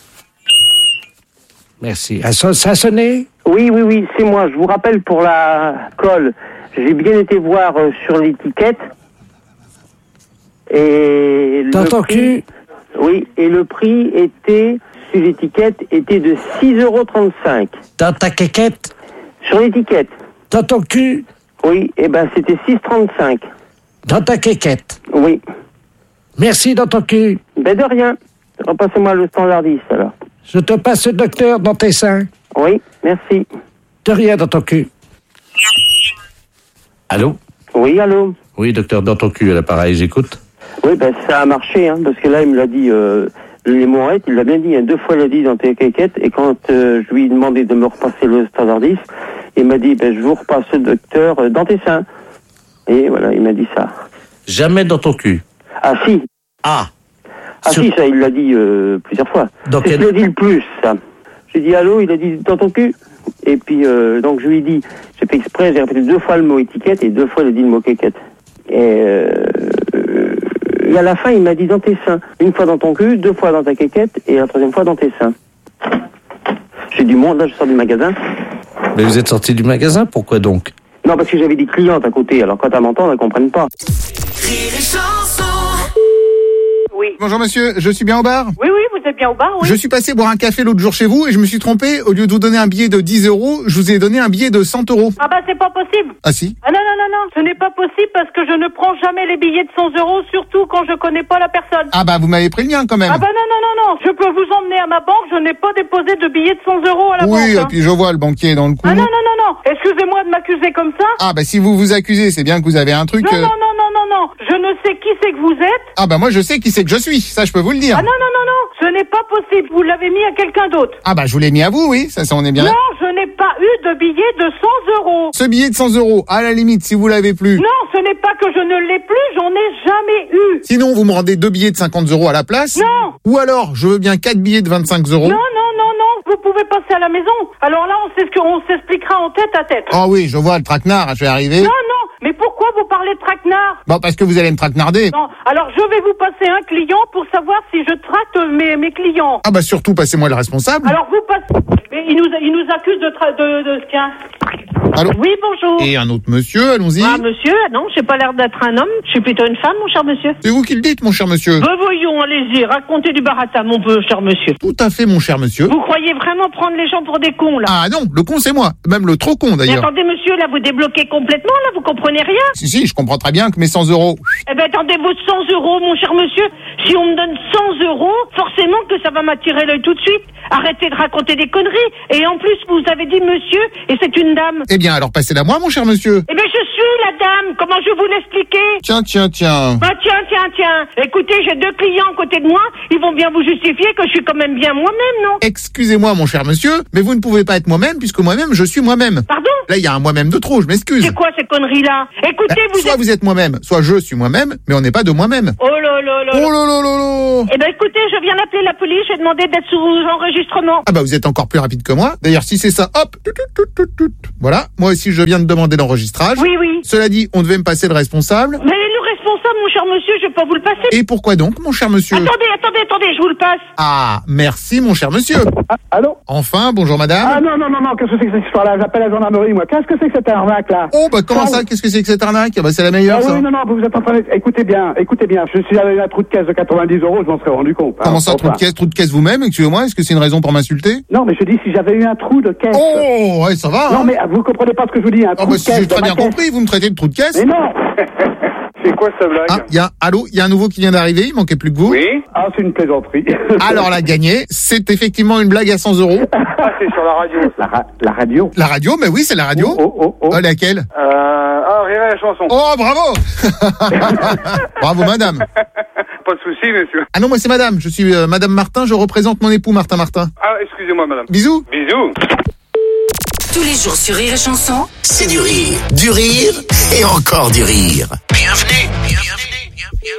Merci. Ça, ça a sonné?
Oui, oui, oui, c'est moi. Je vous rappelle pour la colle. J'ai bien été voir euh, sur l'étiquette. Et
dans
le
ton
prix,
cul?
Oui, et le prix était, sur l'étiquette, était de six euros trente-cinq.
Dans ta quéquette?
Sur l'étiquette.
Dans ton cul?
Oui, et ben c'était six trente-cinq.
Dans ta quéquette?
Oui.
Merci dans ton cul.
Ben de rien. Repassez-moi le standardiste alors.
Je te passe le docteur dans tes seins.
Oui, merci.
De rien dans ton cul.
Allô?
Oui, allô?
Oui, docteur, dans ton cul, à l'appareil, j'écoute.
Oui, ben ça a marché, hein, parce que là, il me l'a dit, euh, les morettes, il l'a bien dit, hein, deux fois il l'a dit dans tes quéquettes, et quand euh, je lui ai demandé de me repasser le standardiste, il m'a dit, ben je vous repasse le docteur euh, dans tes seins. Et voilà, il m'a dit ça.
Jamais dans ton cul.
Ah si.
Ah.
Ah
Sur...
si, ça, il l'a dit euh, plusieurs fois.
Dans
C'est
quel...
ce qu'il a dit le plus, ça. J'ai dit allô, il a dit dans ton cul. Et puis, euh, donc je lui ai dit, j'ai fait exprès, j'ai répété deux fois le mot étiquette, et deux fois il a dit le mot quéquette. Et, euh, et à la fin, il m'a dit dans tes seins. Une fois dans ton cul, deux fois dans ta quéquette, et la troisième fois dans tes seins. J'ai du monde, là, je sors du magasin.
Mais vous êtes sorti du magasin, pourquoi donc?
Non, parce que j'avais des clientes à côté, alors quand elles m'entendent, elles comprennent pas.
Oui. Bonjour monsieur, je suis bien au bar?
Oui, oui, vous êtes bien au bar, oui.
Je suis passé boire un café l'autre jour chez vous et je me suis trompé. Au lieu de vous donner un billet de dix euros, je vous ai donné un billet de cent euros.
Ah bah c'est pas possible.
Ah si?
Ah non, non, non, non, ce n'est pas possible parce que je ne prends jamais les billets de cent euros, surtout quand je connais pas la personne.
Ah bah vous m'avez pris le mien quand même.
Ah bah non, non, non, non, je peux vous emmener à ma banque, je n'ai pas déposé de billets de cent euros à la
oui,
banque.
Oui,
hein.
et puis je vois le banquier dans le coup.
Ah non, non, non, non, excusez-moi de m'accuser comme ça.
Ah bah si vous vous accusez, c'est bien que vous avez un truc...
Non,
euh...
non, non, non, non, non, je ne sais qui c'est que vous êtes.
Ah bah moi je sais qui c'est que je suis, ça je peux vous le dire.
Ah non, non, non, non, ce n'est pas possible, vous l'avez mis à quelqu'un d'autre.
Ah bah je vous l'ai mis à vous, oui, ça, ça on est bien.
Non, je n'ai pas eu de billet de cent euros.
Ce billet de cent euros, à la limite, si vous l'avez plus...
Non, ce n'est pas que je ne l'ai plus, j'en ai jamais eu.
Sinon, vous me rendez deux billets de cinquante euros à la place.
Non.
Ou alors, je veux bien quatre billets de vingt-cinq euros.
Non, non, non, non, vous pouvez passer à la maison. Alors là, on sait ce qu'on s'expliquera en tête à tête.
Ah oui, je vois le traquenard, je vais arriver.
Non, non, mais pourquoi vous parlez de traquenard?
Bon, parce que vous allez me traquenarder.
Non, alors je vais vous passer un client pour savoir si je traque mes, mes clients.
Ah bah surtout, passez-moi le responsable.
Alors vous passez... Mais il nous, il nous accuse de... Tra... de, de... Tiens.
Allô?
Oui, bonjour.
Et un autre monsieur, allons-y.
Ah, monsieur, non, j'ai pas l'air d'être un homme, je suis plutôt une femme, mon cher monsieur.
C'est vous qui le dites, mon cher monsieur.
Ben voyons, allez-y, racontez du baratin, mon peu, cher monsieur.
Tout à fait, mon cher monsieur.
Vous croyez vraiment prendre les gens pour des cons, là?
Ah non, le con c'est moi, même le trop con
Mais
d'ailleurs.
attendez, monsieur, là, vous débloquez complètement, là, vous comprenez rien?
Si, si, je comprends très bien que mes cent euros...
Eh ben, attendez, vos cent euros, mon cher monsieur, si on me donne cent euros, forcément que ça va m'attirer l'œil tout de suite. Arrêtez de raconter des conneries. Et en plus, vous avez dit monsieur, et c'est une dame.
Eh bien, alors passez-la moi, mon cher monsieur.
Eh ben, je suis la dame. madame, comment je vais vous l'expliquer?
Tiens, tiens, tiens.
Bah tiens, tiens, tiens. Écoutez, j'ai deux clients à côté de moi, ils vont bien vous justifier que je suis quand même bien moi-même, non?
Excusez-moi, mon cher monsieur, mais vous ne pouvez pas être moi-même, puisque moi-même, je suis moi-même.
Pardon?
Là, il y a un moi-même de trop, je m'excuse.
C'est quoi ces conneries-là? Écoutez,
Bah,
vous
soit
êtes...
vous êtes moi-même, soit je suis moi-même, mais on n'est pas de moi-même.
Oh là là là.
Oh là là là là.
Eh ben écoutez, je viens d'appeler la police, je vais demander d'être sous enregistrement.
Ah bah vous êtes encore plus rapide que moi. D'ailleurs, si c'est ça, hop, tout, tout, tout, tout, tout. Voilà, moi aussi je viens de demander l'enregistrage.
Oui, oui.
Cela dit, on devait me passer le responsable.
Mais le responsable, mon cher monsieur, je vais pas vous le passer.
Et pourquoi donc, mon cher monsieur?
Attendez, attendez, attendez, je vous le passe.
Ah, merci, mon cher monsieur.
Ah, allô?
Enfin, bonjour madame.
Ah non, non, non, non, qu'est-ce que c'est que cette histoire-là? J'appelle la gendarmerie, moi. Qu'est-ce que c'est que cette arnaque-là?
Oh, bah comment ça? Qu'est-ce que c'est que cette arnaque? Ah bah c'est la meilleure,
Ah
ça.
oui, non, non, vous êtes en train de... Écoutez bien, écoutez bien. Je suis avec un trou de caisse de quatre-vingt-dix euros, je m'en serais rendu compte.
Comment
hein,
ça, trou de
enfin.
caisse, trou de caisse vous-même? Excusez-moi, est-ce que c'est une raison pour m'insulter?
Non, mais je dis si j'avais eu un trou de caisse.
Oh, ouais, ça va,
Non,
hein.
mais vous comprenez pas ce que je vous dis, un
Oh
trou
bah
de
si
caisse.
j'ai très
dans ma
bien
caisse.
compris, vous me traitez de trou de caisse?
Mais non.
C'est quoi cette blague?
Ah, y a, allô, il y a un nouveau qui vient d'arriver, il manquait plus que vous.
Oui.
Ah, c'est une plaisanterie.
Alors la gagné, c'est effectivement une blague à cent euros.
Ah, c'est sur la radio.
La, ra- la radio.
La radio, mais oui, c'est la radio.
Oh, oh, oh.
Oh, laquelle?
Euh, ah, Rire et la chanson.
Oh, bravo. Bravo, madame.
Pas de souci, monsieur.
Ah non, moi c'est madame, je suis euh, madame Martin, je représente mon époux Martin Martin.
Ah, excusez-moi, madame.
Bisous.
Bisous.
Tous les jours sur Rire et Chanson.
C'est du rire, du rire et encore du rire. Bienvenue, bienvenue,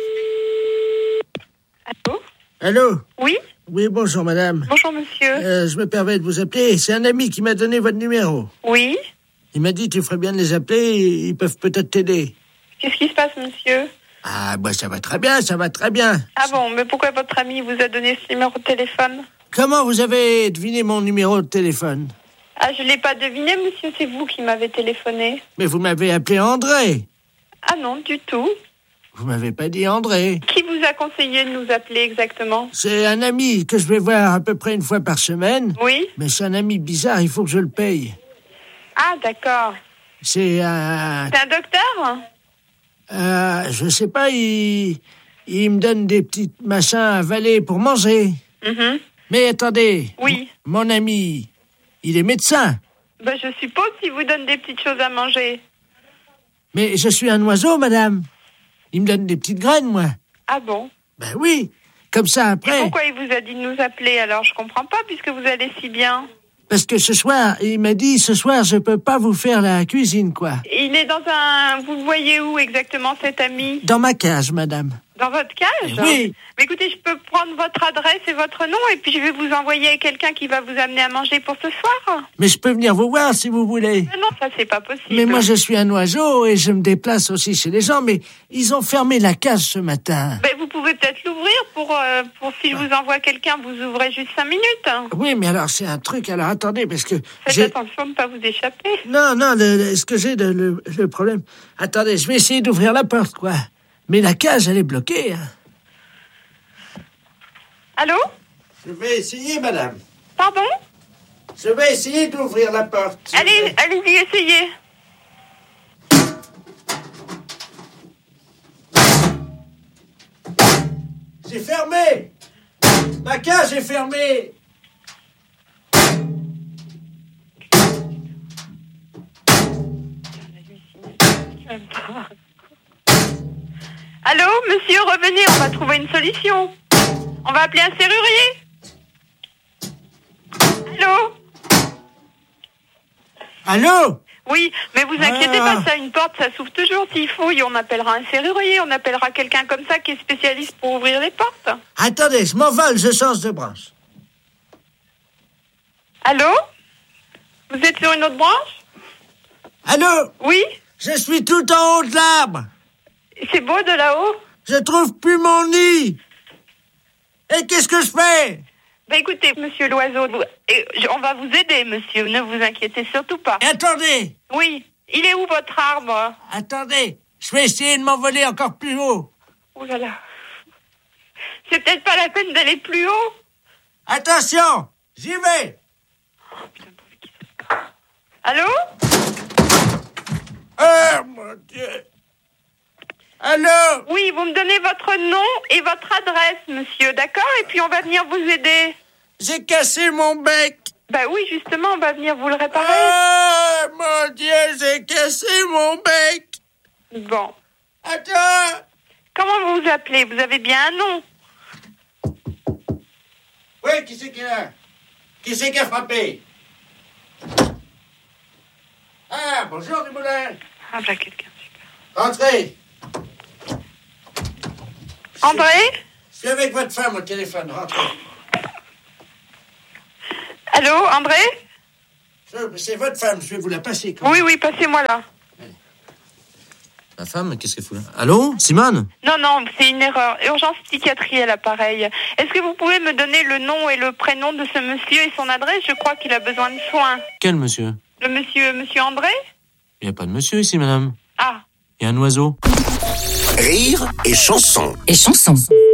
Allô?
Allô?
Oui?
Oui, bonjour madame.
Bonjour monsieur.
Euh, je me permets de vous appeler. C'est un ami qui m'a donné votre numéro.
Oui?
Il m'a dit tu ferais bien de les appeler, ils peuvent peut-être t'aider.
Qu'est-ce qui se passe monsieur?
Ah, bah ça va très bien, ça va très bien.
Ah bon, mais pourquoi votre ami vous a donné ce numéro de téléphone?
Comment vous avez deviné mon numéro de téléphone?
Ah, je l'ai pas deviné monsieur, c'est vous qui m'avez téléphoné.
Mais vous m'avez appelé André.
Ah non, du tout.
Vous m'avez pas dit André.
Qui vous a conseillé de nous appeler exactement?
C'est un ami que je vais voir à peu près une fois par semaine.
Oui?
Mais c'est un ami bizarre, il faut que je le paye.
Ah d'accord.
C'est un...
C'est un docteur?
Euh, je sais pas, il... il me donne des petits machins à avaler pour manger.
Mhm.
Mais attendez.
Oui.
M- Mon ami, il est médecin.
Ben, je suppose qu'il vous donne des petites choses à manger.
Mais je suis un oiseau, madame. Il me donne des petites graines, moi.
Ah bon?
Ben oui. Comme ça,
Et
après...
pourquoi il vous a dit de nous appeler alors? Je comprends pas puisque vous allez si bien.
Parce que ce soir, il m'a dit, ce soir, je peux pas vous faire la cuisine, quoi.
Il est dans un... Vous le voyez où exactement cet ami?
Dans ma cage, madame.
Dans votre cage?
Oui.
Mais écoutez, je peux prendre votre adresse et votre nom et puis je vais vous envoyer quelqu'un qui va vous amener à manger pour ce soir.
Mais je peux venir vous voir si vous voulez.
Mais non, ça c'est pas possible.
Mais moi, je suis un oiseau et je me déplace aussi chez les gens, mais ils ont fermé la cage ce matin.
Ben, vous pouvez peut-être l'ouvrir pour, euh, pour si je vous envoie quelqu'un, vous ouvrez juste cinq minutes.
Oui, mais alors, c'est un truc. Alors, attendez, parce que...
Faites
j'ai-
attention de ne pas vous échapper.
Non, non, le, le- ce que j'ai, le, le, le problème... Attendez, je vais essayer d'ouvrir la porte, quoi. Mais la cage, elle est bloquée. Hein.
Allô?
Je vais essayer, madame.
Pardon?
Je vais essayer d'ouvrir la porte.
Allez, allez-y, essayez.
C'est fermé. Ma cage est fermée.
Allô, monsieur, revenez, on va trouver une solution. On va appeler un serrurier. Allô?
Allô?
Oui, mais vous inquiétez
Ah.
pas, ça, une porte, ça s'ouvre toujours s'il faut. Et on appellera un serrurier, on appellera quelqu'un comme ça qui est spécialiste pour ouvrir les portes.
Attendez, je m'envole, je change de branche.
Allô? Vous êtes sur une autre branche?
Allô?
Oui?
Je suis tout en haut de l'arbre.
C'est beau de là-haut?
Je trouve plus mon nid. Et qu'est-ce que je fais?
Ben écoutez, monsieur l'oiseau, vous- et je- on va vous aider, monsieur, ne vous inquiétez surtout pas.
Attendez.
Oui, il est où votre arbre?
Attendez, je vais essayer de m'envoler encore plus haut.
Oh là là. C'est peut-être pas la peine d'aller plus haut.
Attention, j'y vais.
Allô?
Oh mon Dieu. Allô?
Oui, vous me donnez votre nom et votre adresse, monsieur, d'accord? Et puis on va venir vous aider.
J'ai cassé mon bec.
Bah oui, justement, on va venir vous le réparer.
Oh mon Dieu, j'ai cassé mon bec.
Bon. Attends. Comment vous vous appelez? Vous avez bien un nom?
Oui, qui c'est qui est là? Qui c'est qui a frappé? Ah, bonjour, Dumoulin.
Ah, bah, quelqu'un.
Entrez.
André?
Je suis avec votre femme au téléphone, rentrez.
Allô, André?
C'est votre femme, je vais vous la passer.
Oui, oui, passez-moi là.
Ma femme, qu'est-ce qu'elle fout là? Allô, Simone?
Non, non, c'est une erreur. Urgence psychiatrie à l'appareil. Est-ce que vous pouvez me donner le nom et le prénom de ce monsieur et son adresse? Je crois qu'il a besoin de soins.
Quel monsieur?
Le monsieur, monsieur André?
Il n'y a pas de monsieur ici, madame.
Ah.
Il y a un oiseau.
Rire et chanson.
Et chanson.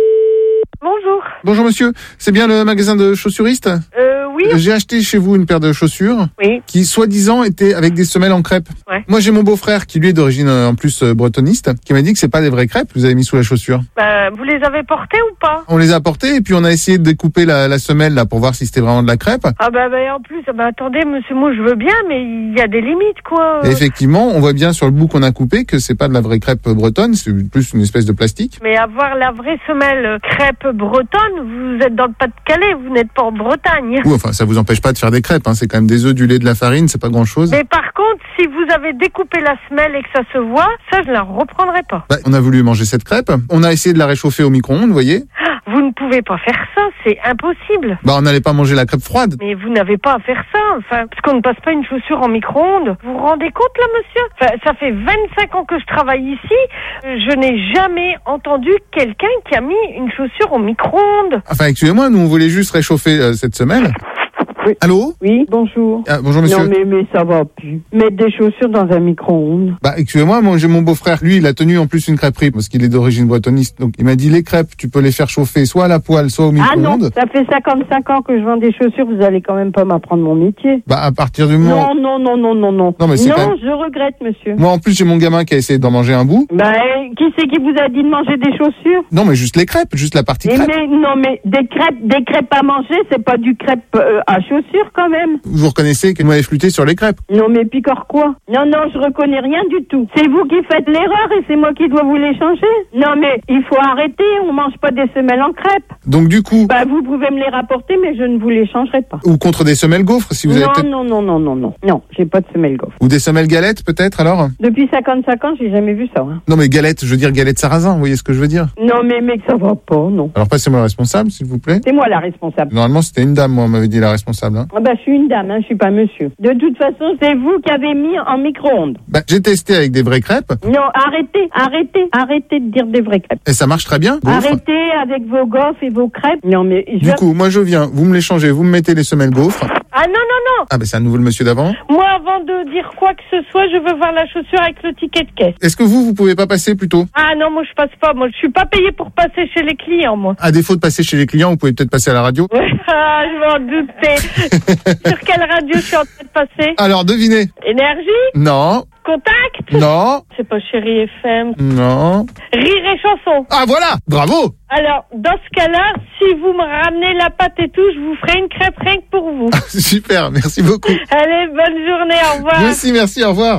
Bonjour.
Bonjour monsieur, c'est bien le magasin de chaussuristes?
Euh, oui.
J'ai acheté chez vous une paire de chaussures
oui.
qui, soi-disant, étaient avec des semelles en crêpe.
Ouais.
Moi, j'ai mon beau-frère qui, lui, est d'origine euh, en plus euh, bretoniste, qui m'a dit que c'est pas des vraies crêpes que vous avez mis sous la chaussure.
Bah, vous les avez portées ou pas?
On les a portées et puis on a essayé de découper la, la semelle là pour voir si c'était vraiment de la crêpe.
Ah bah, bah en plus, bah attendez, monsieur, moi je veux bien, mais il y a des limites quoi.
Et effectivement, on voit bien sur le bout qu'on a coupé que c'est pas de la vraie crêpe bretonne, c'est plus une espèce de plastique.
Mais avoir la vraie semelle crêpe bretonne, vous êtes dans le Pas-de-Calais, vous n'êtes pas en Bretagne.
Oui, enfin, ça vous empêche pas de faire des crêpes, hein. C'est quand même des œufs, du lait, de la farine, c'est pas grand-chose.
Mais par contre, si vous avez découpé la semelle et que ça se voit, ça je la reprendrai pas.
Bah, on a voulu manger cette crêpe, on a essayé de la réchauffer au micro-ondes, vous voyez.
Vous ne pouvez pas faire ça, c'est impossible.
Bah, on n'allait pas manger la crêpe froide.
Mais vous n'avez pas à faire ça, enfin, parce qu'on ne passe pas une chaussure en micro-ondes. Vous vous rendez compte là, monsieur? Enfin, ça fait vingt-cinq ans que je travaille ici, je n'ai jamais entendu quelqu'un qui a mis une chaussure au micro-ondes.
Enfin, excusez-moi, nous on voulait juste réchauffer euh, cette semelle.
Oui.
Allô?
Oui, bonjour.
Ah, bonjour monsieur.
Non mais, mais ça va plus. Mettre des chaussures dans un micro-ondes.
Bah excusez-moi, moi j'ai mon beau-frère, lui il a tenu en plus une crêperie parce qu'il est d'origine bretoniste. Donc il m'a dit les crêpes, tu peux les faire chauffer soit à la poêle, soit au
Ah non,
micro-ondes.
ça fait cinquante-cinq ans que je vends des chaussures, vous allez quand même pas m'apprendre mon métier.
Bah à partir du moment...
Non, non, non, non, non, non.
Non, mais c'est
non
quand même-
je regrette monsieur.
Moi en plus j'ai mon gamin qui a essayé d'en manger un bout.
Bah, qui c'est qui vous a dit de manger des chaussures?
Non mais juste les crêpes, juste la partie
Et
crêpe.
mais, non mais des crêpes, des crêpes à manger, c'est pas du crêpe euh, à chaussures quand même.
Vous reconnaissez que vous m'avez flûté sur les crêpes.
Non mais picore quoi? Non, non, je reconnais rien du tout. C'est vous qui faites l'erreur et c'est moi qui dois vous les changer. Non mais il faut arrêter, on mange pas des semelles en crêpes.
Donc du coup...
Bah vous pouvez me les rapporter mais je ne vous les changerai pas.
Ou contre des semelles gaufres si vous avez
non,
peut-être...
non, non, non, non, non, non, j'ai pas de semelle gaufre.
Ou des semelles galettes peut-être alors.
Depuis cinquante-cinq ans, j'ai jamais vu ça. Hein.
Non mais galettes, je veux dire galettes sarrasin, vous voyez ce que je veux dire.
Non mais mec, ça va pas, non.
Alors passez-moi le responsable s'il vous plaît.
C'est moi la responsable.
Normalement c'était une dame, moi on m'avait dit la responsable. Hein.
Ah bah je suis une dame, hein, je suis pas monsieur. De toute façon, c'est vous qui avez mis en micro-ondes.
Bah, j'ai testé avec des vraies crêpes
Non, arrêtez, arrêtez, arrêtez de dire des vraies crêpes.
et ça marche très bien. gaufres.
Arrêtez avec vos gaufres et vos crêpes. Non mais je...
Du coup, moi je viens, vous me les changez, vous me mettez les semelles gaufres.
Ah non, non, non.
Ah bah c'est un nouveau le monsieur d'avant.
Moi, avant de dire quoi que ce soit, je veux voir la chaussure avec le ticket de caisse.
Est-ce que vous, vous pouvez pas passer plutôt?
Ah non, moi je passe pas. Moi, je suis pas payée pour passer chez les clients, moi.
À défaut de passer chez les clients, vous pouvez peut-être passer à la radio.
Ah, je m'en doutais. Sur quelle radio je suis en train de passer?
Alors devinez.
Énergie?
Non.
Contact?
Non.
C'est pas Chérie F M.
Non.
Rire et chanson.
Ah voilà, bravo.
Alors, dans ce cas-là, si vous me ramenez la pâte et tout, je vous ferai une crêpe rien que pour vous.
Super, merci beaucoup.
Allez, bonne journée, au revoir.
Vous aussi, merci, au revoir.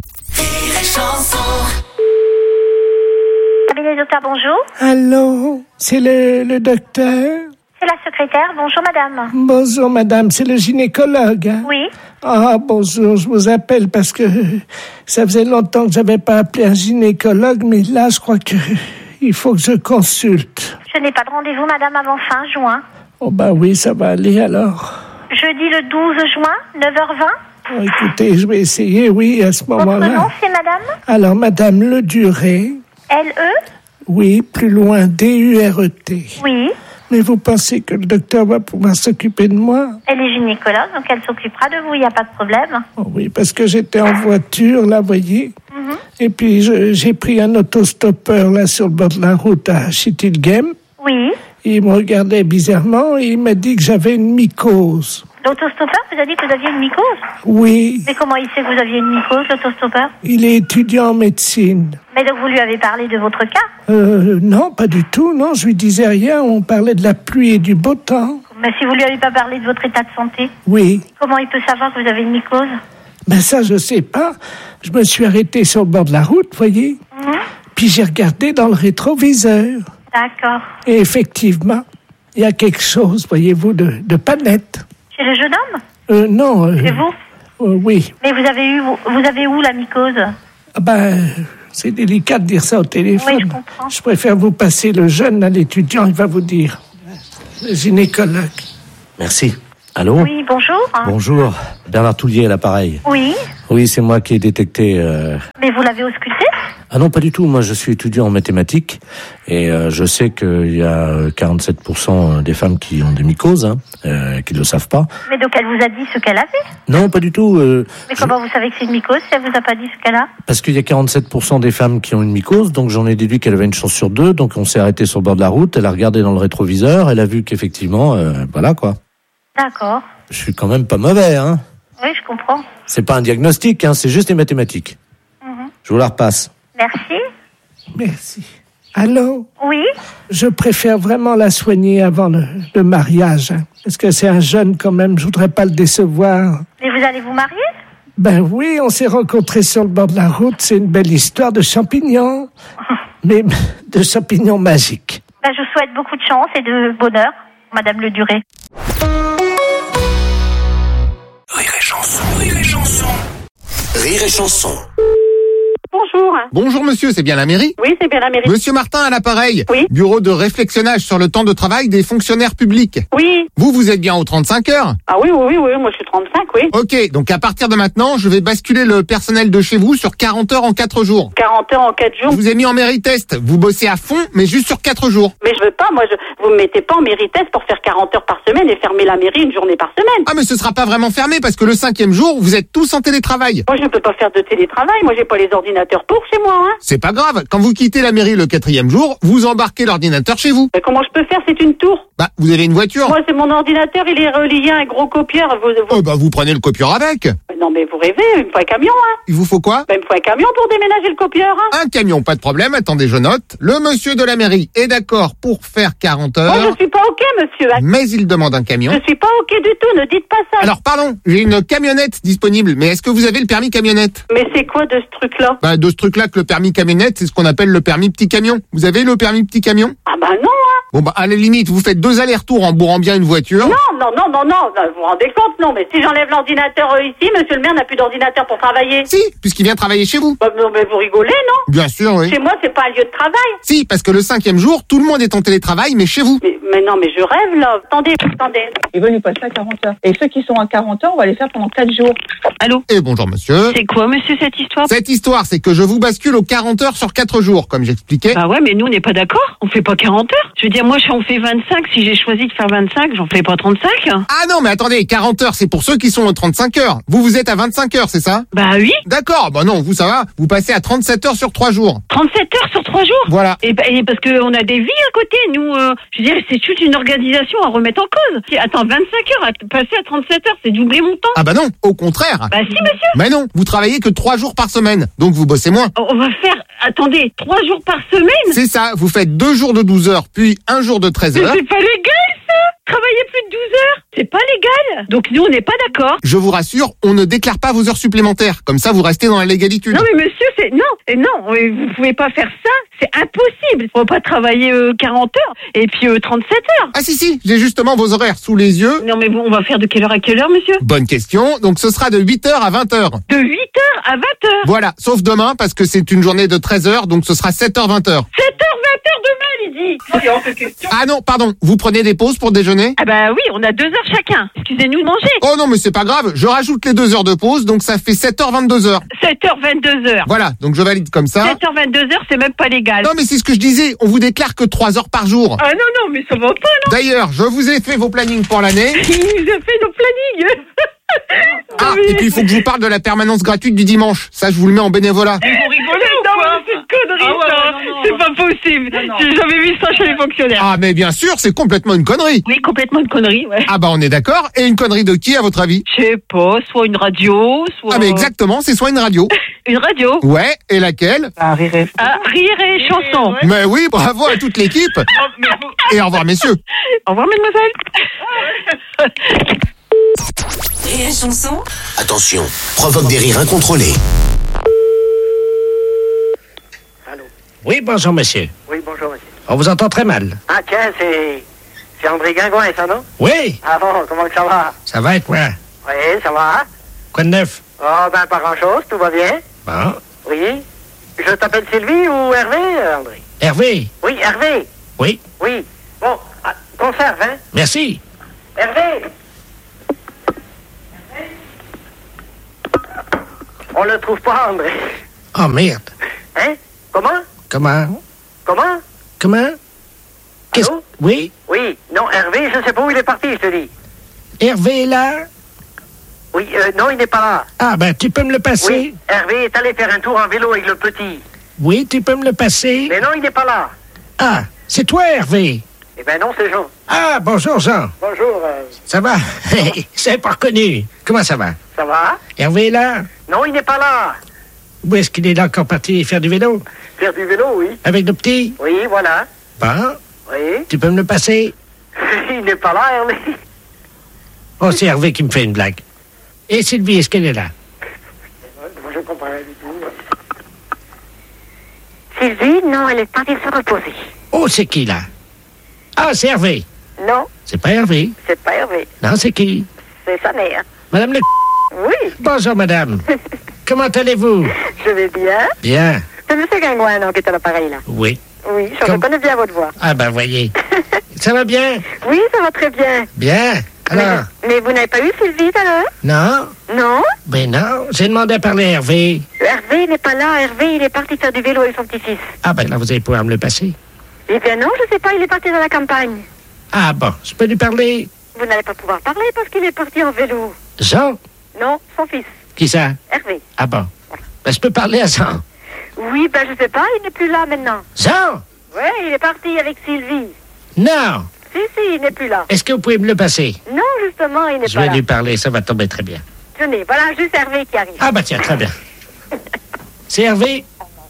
Cabinet docteur, bonjour.
Allô, c'est le, le docteur?
C'est la secrétaire. Bonjour, madame.
Bonjour, madame, c'est le gynécologue. Hein?
Oui.
Ah, bonjour, je vous appelle parce que ça faisait longtemps que j'avais pas appelé un gynécologue, mais là, je crois que il faut que je consulte.
Je n'ai pas de rendez-vous, madame, avant fin juin.
Oh, bah oui, ça va aller alors.
Jeudi le douze juin, neuf heures vingt.
Oh, écoutez, je vais essayer, oui, à ce
Votre
moment-là.
nom, c'est madame
Alors, madame Le Duré.
L E
Oui, plus loin, D U R E T.
Oui.
Mais vous pensez que le docteur va pouvoir s'occuper de moi?
Elle est gynécologue, donc elle s'occupera de vous, il n'y a pas de problème.
Oh oui, parce que j'étais en voiture, là, voyez.
Mhm.
Et puis, je- j'ai pris un autostoppeur, là, sur le bord de la route à Chittilgem.
Oui.
Il me regardait bizarrement et il m'a dit que j'avais une mycose.
L'autostoppeur vous a dit que vous aviez une mycose?
Oui,
Mais comment il sait que vous aviez une mycose, l'autostoppeur?
il est étudiant en médecine.
Mais donc vous lui avez parlé de votre cas?
Euh, non, pas du tout, non, je lui disais rien, on parlait de la pluie et du beau temps.
Mais si vous lui avez pas parlé de votre état de santé,
Oui,
comment il peut savoir que vous avez une mycose?
ben ça, je sais pas. Je me suis arrêté sur le bord de la route, voyez.
Mhm.
puis j'ai regardé dans le rétroviseur.
D'accord.
Et effectivement, il y a quelque chose, voyez-vous, de, de pas net.
Chez le jeune homme?
Euh, non. Euh,
Chez vous?
euh, oui.
Mais vous avez eu, vous, vous avez où la mycose?
Ah ben, c'est délicat de dire ça au téléphone.
Oui, je comprends.
Je préfère vous passer le jeune à l'étudiant, il va vous dire. Le gynécologue.
Merci. Allô?
Oui, bonjour.
Bonjour. Bernard Toulier à l'appareil.
Oui.
Oui, c'est moi qui ai détecté... Euh...
Mais vous l'avez ausculté?
Ah non, pas du tout. Moi, je suis étudiant en mathématiques et euh, je sais qu'il y a quarante-sept pour cent des femmes qui ont des mycoses, hein, euh, qui ne le savent pas.
Mais donc elle vous a dit ce qu'elle avait?
Non, pas du tout. Euh,
Mais comment je... vous savez que c'est une mycose si elle vous a pas dit ce qu'elle a?
Parce qu'il y a quarante-sept pour cent des femmes qui ont une mycose, donc j'en ai déduit qu'elle avait une chance sur deux. Donc on s'est arrêté sur le bord de la route, elle a regardé dans le rétroviseur, elle a vu qu'effectivement, euh, voilà quoi.
D'accord.
Je suis quand même pas mauvais, hein.
Oui, je comprends.
C'est pas un diagnostic, hein, c'est juste des mathématiques.
Mm-hmm.
Je vous la repasse.
Merci.
Merci. Allô?
Oui?
Je préfère vraiment la soigner avant le, le mariage. Hein, parce que c'est un jeune quand même, je voudrais pas le décevoir.
Mais vous allez vous marier?
Ben oui, on s'est rencontrés sur le bord de la route. C'est une belle histoire de champignons. Mais de champignons magiques.
Ben, je vous souhaite beaucoup de chance et de bonheur, Madame Le Duré.
Rire et chanson, rire et chanson. Rire et chanson.
Bonjour.
Bonjour monsieur, c'est bien la mairie?
Oui, c'est bien la mairie.
Monsieur Martin à l'appareil.
Oui.
Bureau de réflexionnage sur le temps de travail des fonctionnaires publics.
Oui.
Vous, vous êtes bien aux trente-cinq heures?
Ah oui, oui, oui, oui, moi je suis trente-cinq, oui.
Ok, donc à partir de maintenant, je vais basculer le personnel de chez vous sur quarante heures en quatre jours.
quarante heures en quatre jours.
Je vous ai mis en mairie test. Vous bossez à fond, mais juste sur quatre jours.
Mais je veux pas, moi, je, vous me mettez pas en mairie test pour faire quarante heures par semaine et fermer la mairie une journée par semaine.
Ah mais ce sera pas vraiment fermé parce que le cinquième jour, vous êtes tous en télétravail.
Moi je ne peux pas faire de télétravail, moi j'ai pas les ordinateurs pour chez moi, hein.
C'est pas grave, quand vous quittez la mairie le quatrième jour, vous embarquez l'ordinateur chez vous.
Mais comment je peux faire? C'est une tour.
Bah, vous avez une voiture.
Moi, c'est mon ordinateur, il est relié à un gros copieur. Vous, vous...
Oh bah, vous prenez le copieur avec.
Non, mais vous rêvez, il me faut un camion, hein.
Il vous faut quoi?
Ben, il me faut un camion pour déménager le copieur, hein.
Un camion, pas de problème, attendez, je note. Le monsieur de la mairie est d'accord pour faire quarante heures.
Moi, je suis pas OK, monsieur.
Mais il demande un camion.
Je suis pas OK du tout, ne dites pas ça.
Alors, pardon, j'ai une camionnette disponible, mais est-ce que vous avez le permis camionnette?
Mais c'est quoi de ce truc-là?
Bah, de ce truc-là que le permis camionnette, c'est ce qu'on appelle le permis petit camion. Vous avez le permis petit camion?
Ah bah non, hein.
Bon bah, à la limite, vous faites deux allers-retours en bourrant bien une voiture.
Non, non, non, non, non, vous vous rendez compte, non, mais si j'enlève l'ordinateur euh, ici, monsieur le maire n'a plus d'ordinateur pour travailler.
Si, puisqu'il vient travailler chez vous.
Bah, non, mais vous rigolez, non?
Bien sûr, oui.
Chez moi, c'est pas un lieu de travail.
Si, parce que le cinquième jour, tout le monde est en télétravail, mais chez vous.
Mais, mais non, mais je rêve, là. Attendez, attendez.
Ils veulent nous passer à quarante heures. Et ceux qui sont à quarante heures, on va les faire pendant quatre jours.
Allô?
Et bonjour, monsieur.
C'est quoi, monsieur, cette histoire?
Cette histoire, c'est que je vous bascule aux quarante heures sur quatre jours, comme j'expliquais.
Bah ouais, mais nous, on n'est pas d'accord. On fait pas quarante heures. Je veux dire, moi, si on fait vingt-cinq, si j'ai choisi de faire vingt-cinq, j'en fais pas trente-cinq.
Ah non, mais attendez, quarante heures, c'est pour ceux qui sont aux trente-cinq heures. Vous, vous êtes à vingt-cinq heures, c'est ça?
Bah oui.
D'accord, bah non, vous, ça va. Vous passez à trente-sept heures sur trois jours.
trente-sept heures sur trois jours?
Voilà.
Et, bah, et parce qu'on a des vies à côté, nous, euh, je veux dire, c'est toute une organisation à remettre en cause. Attends, vingt-cinq heures, à passer à trente-sept heures, c'est doubler mon temps.
Ah bah non, au contraire.
Bah si, monsieur.
Mais non, vous travaillez que trois jours par semaine, donc vous bossez moins.
On va faire, attendez, trois jours par semaine?
C'est ça, vous faites deux jours de douze heures, puis un jour de treize heures.
Mais c'est pas légal, ça! Travailler plus de douze heures, c'est pas légal. Donc nous, on n'est pas d'accord.
Je vous rassure, on ne déclare pas vos heures supplémentaires. Comme ça, vous restez dans la légalitude.
Non mais monsieur, c'est non, et non, vous pouvez pas faire ça. C'est impossible. On va pas travailler euh, quarante heures et puis euh, trente-sept heures.
Ah si si, j'ai justement vos horaires sous les yeux.
Non mais bon, on va faire de quelle heure à quelle heure, monsieur?
Bonne question. Donc ce sera de huit heures à vingt heures.
De huit heures à vingt heures.
Voilà, sauf demain parce que c'est une journée de treize heures, donc ce sera sept heures vingt heures.
sept heures vingt heures demain, Lydie. C'est hors de question.
Ah non, pardon, vous prenez des pauses pour déjeuner?
Ah bah oui, on a deux heures chacun. Excusez-nous de manger.
Oh non, mais c'est pas grave, je rajoute les deux heures de pause, donc ça fait sept heures vingt-deux heures.
sept heures vingt-deux heures.
Voilà, donc je valide comme ça.
sept heures vingt-deux heures, c'est même pas légal.
Non mais c'est ce que je disais, on vous déclare que trois heures par jour.
Ah non, non, mais ça va pas, non.
D'ailleurs, je vous ai fait vos plannings pour l'année.
Il nous a fait nos plannings.
Ah, et puis il faut que je vous parle de la permanence gratuite du dimanche. Ça, je vous le mets en bénévolat.
Mais vous rigolez ou quoi? C'est une connerie, ah ouais, ça. Non, non, c'est pas possible. Non, non. J'ai jamais vu ça chez les fonctionnaires.
Ah, mais bien sûr, c'est complètement une connerie.
Oui, complètement une connerie, ouais.
Ah bah on est d'accord. Et une connerie de qui, à votre avis?
Je sais pas, soit une radio, soit...
Ah mais exactement, c'est soit une radio.
Une radio?
Ouais, et laquelle?
Ah, rire et...
Ah, rire et chanson.
Ouais.
Mais oui, bravo à toute l'équipe.
Oh, mais vous...
Et au revoir, messieurs.
Au revoir, mademoiselle.
Rire et chanson.
Attention, provoque des rires incontrôlés.
Oui, bonjour, monsieur.
Oui, bonjour, monsieur.
On vous entend très mal.
Ah, tiens, c'est... C'est André Guingouin, ça, non?
Oui.
Ah bon, comment que ça va?
Ça va et toi?
Oui, ça va.
Quoi de neuf?
Oh, ben, pas grand-chose, tout va bien.
Bon.
Oui. Je t'appelle Sylvie ou Hervé, euh, André?
Hervé?
Oui, Hervé.
Oui.
Oui. Bon, ah, conserve, hein?
Merci.
Hervé! On le trouve pas, André.
Oh, merde.
Hein? Comment?
Comment?
Comment?
Comment? Qu'est-ce...
Allô?
Oui?
Oui. Non, Hervé, je sais pas où il est parti, je te dis.
Hervé est là?
Oui, euh, non, il n'est pas là.
Ah, ben, tu peux me le passer?
Oui, Hervé est allé faire un tour en vélo avec le petit.
Oui, tu peux me le passer?
Mais non, il n'est pas là.
Ah, c'est toi, Hervé?
Eh ben non, c'est Jean.
Ah, bonjour, Jean.
Bonjour. Euh...
Ça va? C'est pas reconnu. Comment ça va?
Ça va?
Hervé est là?
Non, il n'est pas là.
Où est-ce qu'il est là encore parti faire du vélo?
Faire du vélo, oui.
Avec le petit?
Oui, voilà.
Bon.
Oui.
Tu peux me le passer?
Il n'est pas là, Hervé.
Oh, c'est Hervé qui me fait une blague. Et Sylvie, est-ce qu'elle est là?
Je comprends rien du tout.
Sylvie, non, elle est partie se reposer.
Oh, c'est qui, là? Ah, c'est Hervé.
Non,
C'est pas Hervé.
c'est pas Hervé.
Non, c'est qui?
C'est sa mère.
Madame le...
Oui.
Bonjour, madame. Comment allez-vous?
Je vais bien.
Bien.
C'est M. Guingouin, non, qui est à l'appareil, là.
Oui.
Oui, je
Comme-
reconnais bien votre voix.
Ah, ben, voyez. Ça va bien?
Oui, ça va très bien.
Bien. Alors?
Mais vous n'avez pas eu Sylvie tout à l'heure?
Non?
Non?
Ben non, j'ai demandé à parler à Hervé.
Hervé n'est pas là. Hervé, il est parti faire du vélo avec son petit-fils.
Ah, ben là, vous allez pouvoir me le passer.
Eh bien non, je sais pas, il est parti dans la campagne.
Ah, bon, je peux lui parler?
Vous n'allez pas pouvoir parler parce qu'il est parti en vélo.
Jean?
Non, son fils,
Qui ça?
Hervé.
Ah, bon. Ben, je peux parler à Jean.
Oui, ben je sais pas, il n'est plus là maintenant.
Jean?
Ouais, il est parti avec Sylvie.
Non.
Si, si, il n'est plus là.
Est-ce que vous pouvez me le passer?
Non, justement, il n'est
Je
pas
vais
là.
lui parler, ça va tomber très bien.
Tenez, voilà juste Hervé qui arrive.
Ah, bah tiens, très bien. C'est Hervé?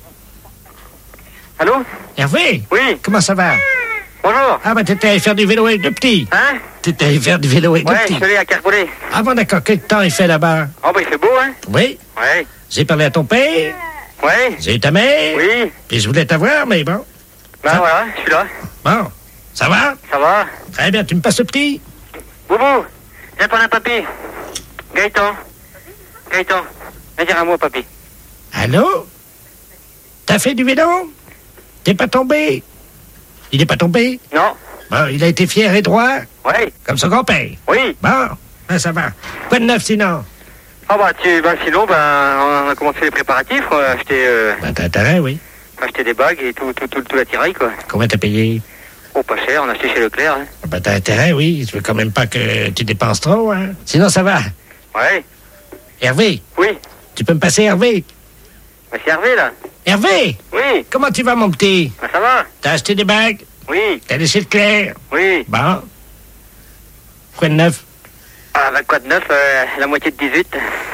Allô?
Hervé?
Oui.
Comment ça va?
Bonjour.
Ah, bah t'étais allé faire du vélo avec le petit.
Hein?
T'étais allé faire du vélo avec
Ouais,
le
je
petit.
suis allé à Carpollet.
Ah, bon, d'accord. Quel temps il fait là-bas?
Oh, bah, il fait beau, hein?
Oui.
Ouais.
J'ai parlé à ton père.
Ouais.
J'ai eu ta mère.
Oui.
Puis je voulais t'avoir, mais bon.
Ben voilà, je suis là.
Bon. Ça va?
Ça va?
Très bien. Tu me passes le petit?
Boubou, viens prendre un papier. Gaëtan. Gaëtan, viens dire un mot, papy.
Allô? T'as fait du vélo? T'es pas tombé? Il est pas tombé?
Non.
Bon, il a été fier et droit?
Ouais.
Comme son grand-père?
Oui.
Bon, ben ça va. Quoi de neuf sinon?
Ah bah, tu, bah sinon, ben, on a commencé les préparatifs. On a acheté, euh,
Ben t'as intérêt, oui.
on a acheté des bagues et tout, tout, tout, tout l'attirail, quoi.
Combien t'as payé?
Oh, pas cher, on a acheté chez Leclerc, hein.
Ben t'as intérêt, oui. Je veux quand même pas que tu dépenses trop, hein. Sinon ça va.
Ouais.
Hervé?
Oui.
Tu peux me passer Hervé?
Bah, c'est Hervé, là.
Hervé?
Oui.
Comment tu vas, mon petit?
Bah, ça va?
T'as acheté des bagues?
Oui.
T'as laissé le clair?
Oui.
Bon. Quoi de neuf?
Ah, bah, quoi de neuf? euh, la moitié de dix-huit.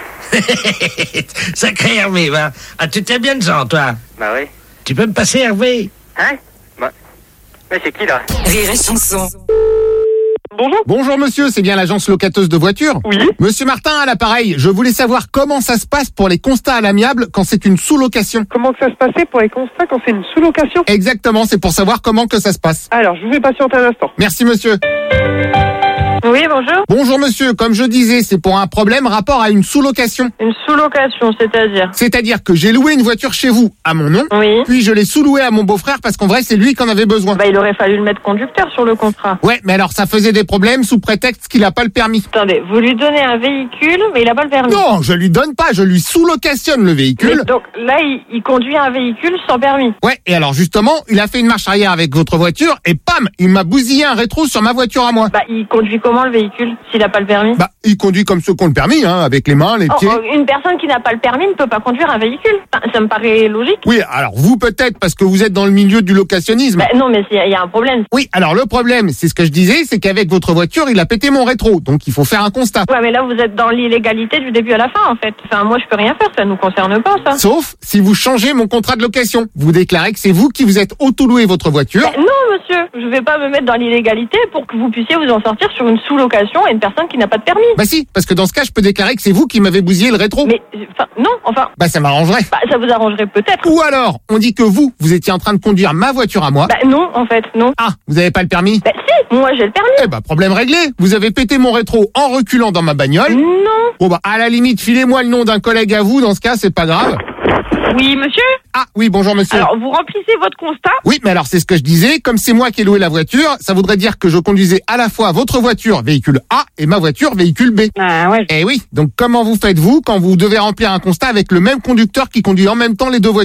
Sacré Hervé, va. Ah, tu t'es bien de gens, toi.
Bah, oui.
Tu peux me passer Hervé?
Hein? Bah. Mais c'est qui, là?
Rire et chanson.
Bonjour. Bonjour monsieur, c'est bien l'agence locateuse de voitures?
Oui.
Monsieur Martin à l'appareil, je voulais savoir comment ça se passe pour les constats à l'amiable quand c'est une sous-location.
Comment que ça se passait pour les constats quand c'est une sous-location?
Exactement, c'est pour savoir comment que ça se passe.
Alors, je vous fais patienter un instant.
Merci monsieur.
Oui, bonjour.
Bonjour monsieur, comme je disais, c'est pour un problème rapport à une sous-location.
Une sous-location, c'est-à-dire?
C'est-à-dire que j'ai loué une voiture chez vous, à mon nom,
Oui.
puis je l'ai sous-louée à mon beau-frère parce qu'en vrai c'est lui qui en avait besoin.
Bah, il aurait fallu le mettre conducteur sur le contrat.
Ouais, mais alors ça faisait des problèmes sous prétexte qu'il a pas le permis.
Attendez, vous lui donnez un véhicule, mais il a pas le permis.
Non, je lui donne pas, je lui sous-locationne le véhicule.
Mais donc là, il, il conduit un véhicule sans permis.
Ouais, et alors justement, il a fait une marche arrière avec votre voiture et pam, il m'a bousillé un rétro sur ma voiture à moi.
Bah, il conduit comment le véhicule s'il a pas le permis?
Bah, il conduit comme ceux qui ont le permis, hein, avec les mains, les
Oh,
pieds.
oh, une personne qui n'a pas le permis ne peut pas conduire un véhicule. Enfin, ça me paraît logique.
Oui, alors vous peut-être parce que vous êtes dans le milieu du locationnisme.
Bah, non, mais il y, y a un problème.
Oui, alors le problème, c'est ce que je disais, c'est qu'avec votre voiture, il a pété mon rétro, donc il faut faire un constat.
Ouais, mais là, vous êtes dans l'illégalité du début à la fin, en fait. Enfin, moi, je peux rien faire, ça nous concerne pas, ça.
Sauf si vous changez mon contrat de location. Vous déclarez que c'est vous qui vous êtes auto-loué votre voiture.
Bah, non, monsieur, je vais pas me mettre dans l'illégalité pour que vous puissiez vous en sortir sur une
sous-location à une personne qui n'a pas de permis.
Bah si, parce que dans ce cas, je peux déclarer que c'est vous qui m'avez bousillé le rétro.
Mais, enfin, non, enfin...
Bah ça m'arrangerait.
Bah ça vous arrangerait peut-être.
Ou alors, on dit que vous, vous étiez en train de conduire ma voiture à moi.
Bah non, en fait, non.
Ah, vous avez pas le permis?
Bah si, moi j'ai le permis.
Eh bah problème réglé. Vous avez pété mon rétro en reculant dans ma bagnole.
Non.
Bon bah à la limite, filez-moi le nom d'un collègue à vous, dans ce cas, c'est pas grave.
Oui, monsieur?
Ah oui, bonjour monsieur.
Alors, vous remplissez votre constat?
Oui, mais alors c'est ce que je disais, comme c'est moi qui ai loué la voiture, ça voudrait dire que je conduisais à la fois votre voiture, véhicule A, et ma voiture, véhicule B.
Ah ouais.
Eh oui, donc comment vous faites-vous quand vous devez remplir un constat avec le même conducteur qui conduit en même temps les deux voitures?